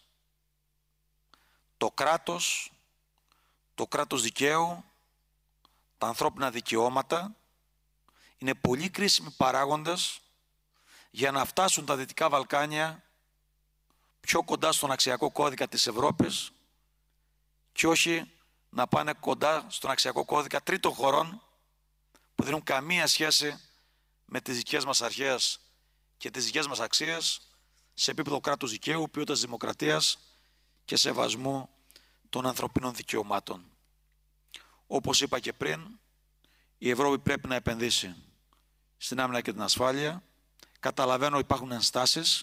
το κράτος, το κράτος δικαίου, τα ανθρώπινα δικαιώματα είναι πολύ κρίσιμοι παράγοντες για να φτάσουν τα Δυτικά Βαλκάνια πιο κοντά στον αξιακό κώδικα της Ευρώπης και όχι να πάνε κοντά στον αξιακό κώδικα τρίτων χωρών που δεν έχουν καμία σχέση με τις δικές μας αρχές και τις δικές μας αξίες σε επίπεδο κράτους δικαίου, ποιότητας δημοκρατίας και σεβασμού των ανθρωπίνων δικαιωμάτων. Όπως είπα και πριν, η Ευρώπη πρέπει να επενδύσει στην άμυνα και την ασφάλεια. Καταλαβαίνω ότι υπάρχουν ενστάσεις,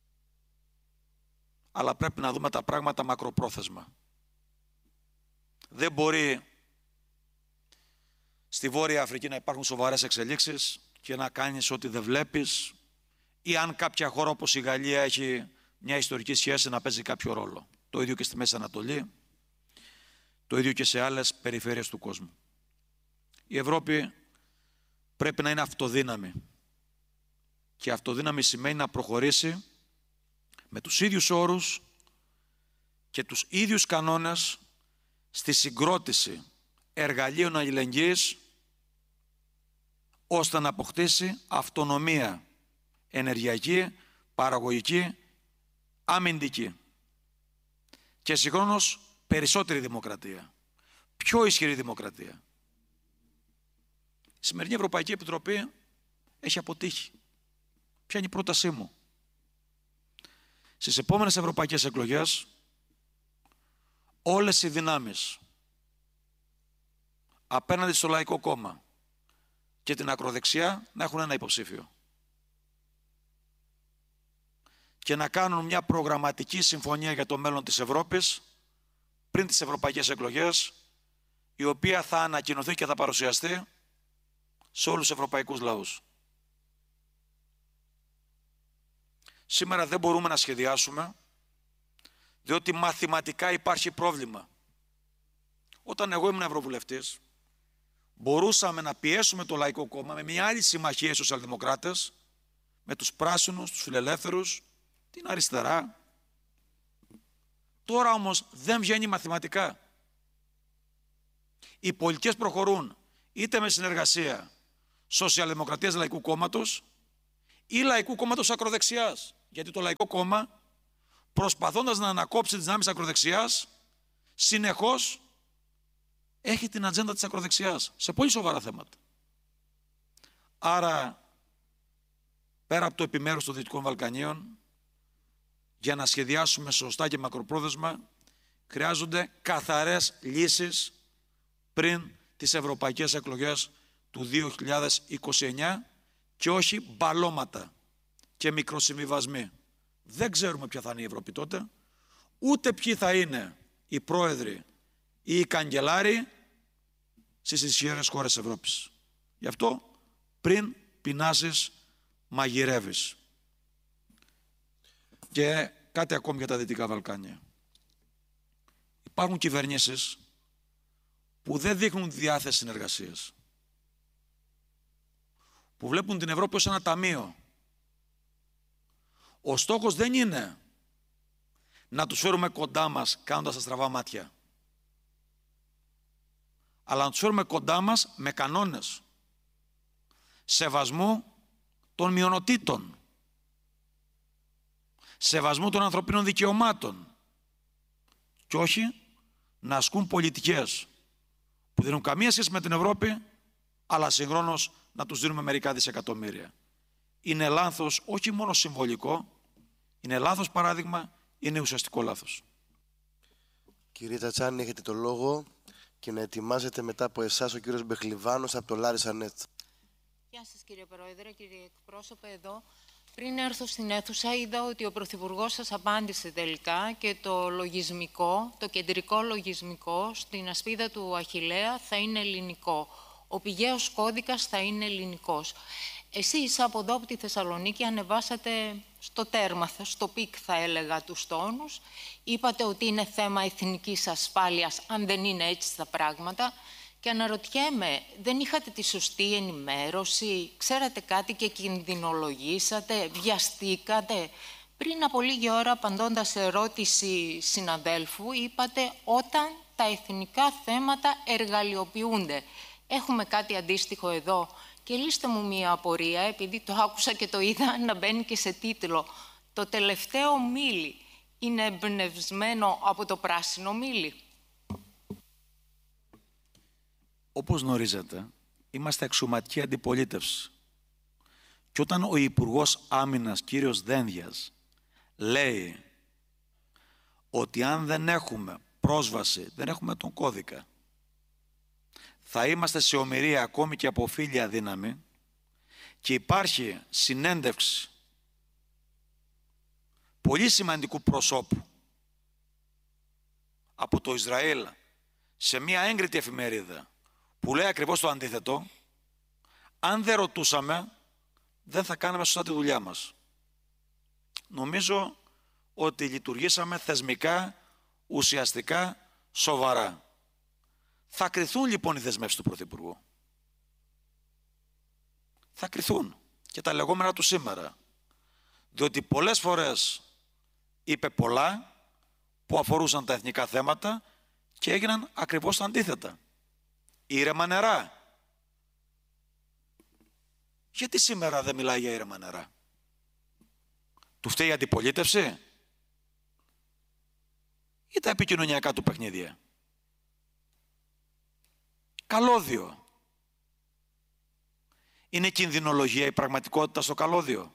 αλλά πρέπει να δούμε τα πράγματα μακροπρόθεσμα. Δεν μπορεί στη Βόρεια Αφρική να υπάρχουν σοβαρές εξελίξεις και να κάνεις ό,τι δεν βλέπεις, ή αν κάποια χώρα όπως η Γαλλία έχει μια ιστορική σχέση να παίζει κάποιο ρόλο. Το ίδιο και στη Μέση Ανατολή, το ίδιο και σε άλλες περιφέρειες του κόσμου. Η Ευρώπη πρέπει να είναι αυτοδύναμη. Και αυτοδύναμη σημαίνει να προχωρήσει με τους ίδιους όρους και τους ίδιους κανόνες στη συγκρότηση εργαλείων αλληλεγγύης ώστε να αποκτήσει αυτονομία ενεργειακή, παραγωγική, αμυντική και συγχρόνως περισσότερη δημοκρατία, πιο ισχυρή δημοκρατία. Η σημερινή Ευρωπαϊκή Επιτροπή έχει αποτύχει. Ποια είναι η πρότασή μου? Στις επόμενες ευρωπαϊκές εκλογές όλες οι δυνάμεις απέναντι στο Λαϊκό Κόμμα και την ακροδεξιά να έχουν ένα υποψήφιο και να κάνουν μια προγραμματική συμφωνία για το μέλλον της Ευρώπης πριν τις ευρωπαϊκές εκλογές, η οποία θα ανακοινωθεί και θα παρουσιαστεί σε όλους τους ευρωπαϊκούς λαούς. Σήμερα δεν μπορούμε να σχεδιάσουμε, διότι μαθηματικά υπάρχει πρόβλημα. Όταν εγώ ήμουν ευρωβουλευτής, μπορούσαμε να πιέσουμε το Λαϊκό Κόμμα με μια άλλη συμμαχία, οι σοσιαλδημοκράτες, με τους πράσινους, τους φιλελεύθερους, την αριστερά. Τώρα όμως δεν βγαίνει μαθηματικά. Οι πολιτικές προχωρούν είτε με συνεργασία Σοσιαλδημοκρατίας Λαϊκού Κόμματος, ή Λαϊκού Κόμματος Ακροδεξιάς. Γιατί το Λαϊκό Κόμμα, προσπαθώντας να ανακόψει τις δυνάμεις ακροδεξιάς, συνεχώς έχει την ατζέντα της ακροδεξιάς σε πολύ σοβαρά θέματα. Άρα, πέρα από το επιμέρους των Δυτικών Βαλκανίων, για να σχεδιάσουμε σωστά και μακροπρόθεσμα, χρειάζονται καθαρές λύσεις πριν τις ευρωπαϊκές εκλογές του δύο χιλιάδες είκοσι εννιά και όχι μπαλώματα και μικροσυμβιβασμοί. Δεν ξέρουμε ποια θα είναι η Ευρώπη τότε, ούτε ποιοι θα είναι οι πρόεδροι ή οι καγκελάροι στις ισχυρές χώρες Ευρώπης. Γι' αυτό πριν πεινάσεις μαγειρεύεις. Και κάτι ακόμη για τα Δυτικά Βαλκάνια. Υπάρχουν κυβερνήσεις που δεν δείχνουν διάθεση συνεργασίας, που βλέπουν την Ευρώπη ως ένα ταμείο. Ο στόχος δεν είναι να τους φέρουμε κοντά μας κάνοντας τα στραβά μάτια, αλλά να τους φέρουμε κοντά μας με κανόνες σεβασμού των μειονοτήτων, σεβασμού των ανθρωπίνων δικαιωμάτων και όχι να ασκούν πολιτικές που δεν έχουν καμία σχέση με την Ευρώπη, αλλά συγχρόνως να τους δίνουμε μερικά δισεκατομμύρια. Είναι λάθος, όχι μόνο συμβολικό, είναι λάθος παράδειγμα, είναι ουσιαστικό λάθος. Κύριε Τσατσάνη, έχετε το λόγο και να ετοιμάζετε μετά από εσάς ο κύριος Μπεχλιβάνος από το Λάρισα Νετ. Γεια σας κύριε Πρόεδρε, κύριε εκπρόσωπε εδώ. Πριν έρθω στην αίθουσα είδα ότι ο Πρωθυπουργός σας απάντησε τελικά και το λογισμικό, το κεντρικό λογισμικό στην ασπίδα του Αχιλλέα θα είναι ελληνικό. Ο πηγαίος κώδικας θα είναι ελληνικός. Εσείς από εδώ από τη Θεσσαλονίκη ανεβάσατε στο τέρμα, στο πικ θα έλεγα τους τόνους. Είπατε ότι είναι θέμα εθνικής ασφάλειας, αν δεν είναι έτσι τα πράγματα. Και αναρωτιέμαι, δεν είχατε τη σωστή ενημέρωση, ξέρατε κάτι και κινδυνολογήσατε, βιαστήκατε. Πριν από λίγη ώρα, απαντώντας σε ερώτηση συναδέλφου, είπατε όταν τα εθνικά θέματα εργαλειοποιούνται. Έχουμε κάτι αντίστοιχο εδώ. Και λύστε μου μία απορία, επειδή το άκουσα και το είδα να μπαίνει και σε τίτλο. Το τελευταίο μήλι είναι εμπνευσμένο από το πράσινο μήλι. Όπως γνωρίζετε, είμαστε αξιωματική αντιπολίτευση. Και όταν ο Υπουργός Άμυνας, κύριος Δένδιας, λέει ότι αν δεν έχουμε πρόσβαση, δεν έχουμε τον κώδικα, θα είμαστε σε ομηρία ακόμη και από φίλια δύναμη και υπάρχει συνέντευξη πολύ σημαντικού προσώπου από το Ισραήλ σε μια έγκριτη εφημερίδα που λέει ακριβώς το αντίθετο, αν δεν ρωτούσαμε, δεν θα κάναμε σωστά τη δουλειά μας. Νομίζω ότι λειτουργήσαμε θεσμικά, ουσιαστικά, σοβαρά. Θα κριθούν λοιπόν οι δεσμεύσεις του Πρωθυπουργού. Θα κριθούν και τα λεγόμενα του σήμερα. Διότι πολλές φορές είπε πολλά που αφορούσαν τα εθνικά θέματα και έγιναν ακριβώς τα αντίθετα. Ήρεμα νερά. Γιατί σήμερα δεν μιλάει για ήρεμα νερά? Του φταίει η αντιπολίτευση ή τα επικοινωνιακά του παιχνίδια? Καλώδιο. Είναι κινδυνολογία η πραγματικότητα στο καλώδιο?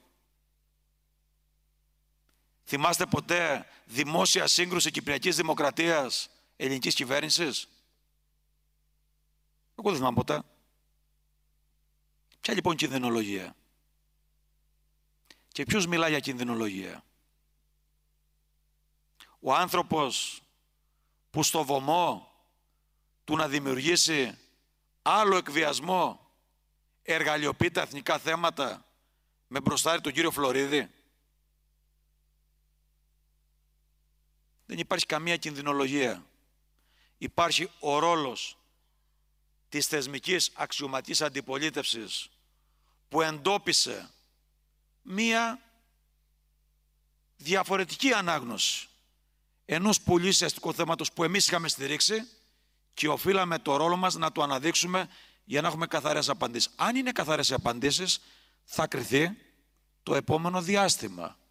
Θυμάστε ποτέ δημόσια σύγκρουση Κυπριακής Δημοκρατίας ελληνικής κυβέρνησης? Εγώ δεν θυμάμαι ποτέ. Ποια λοιπόν κινδυνολογία? Και ποιος μιλάει για κινδυνολογία? Ο άνθρωπος που στο βωμό του να δημιουργήσει άλλο εκβιασμό εργαλειοποιεί τα εθνικά θέματα με μπροστάρι τον κύριο Φλωρίδη? Δεν υπάρχει καμία κινδυνολογία. Υπάρχει ο ρόλος της θεσμικής αξιωματικής αντιπολίτευσης που εντόπισε μία διαφορετική ανάγνωση ενός πολύ ουσιαστικού θέματος που εμείς είχαμε στηρίξει και οφείλαμε το ρόλο μας να το αναδείξουμε για να έχουμε καθαρές απαντήσεις. Αν είναι καθαρές οι απαντήσεις, θα κριθεί το επόμενο διάστημα.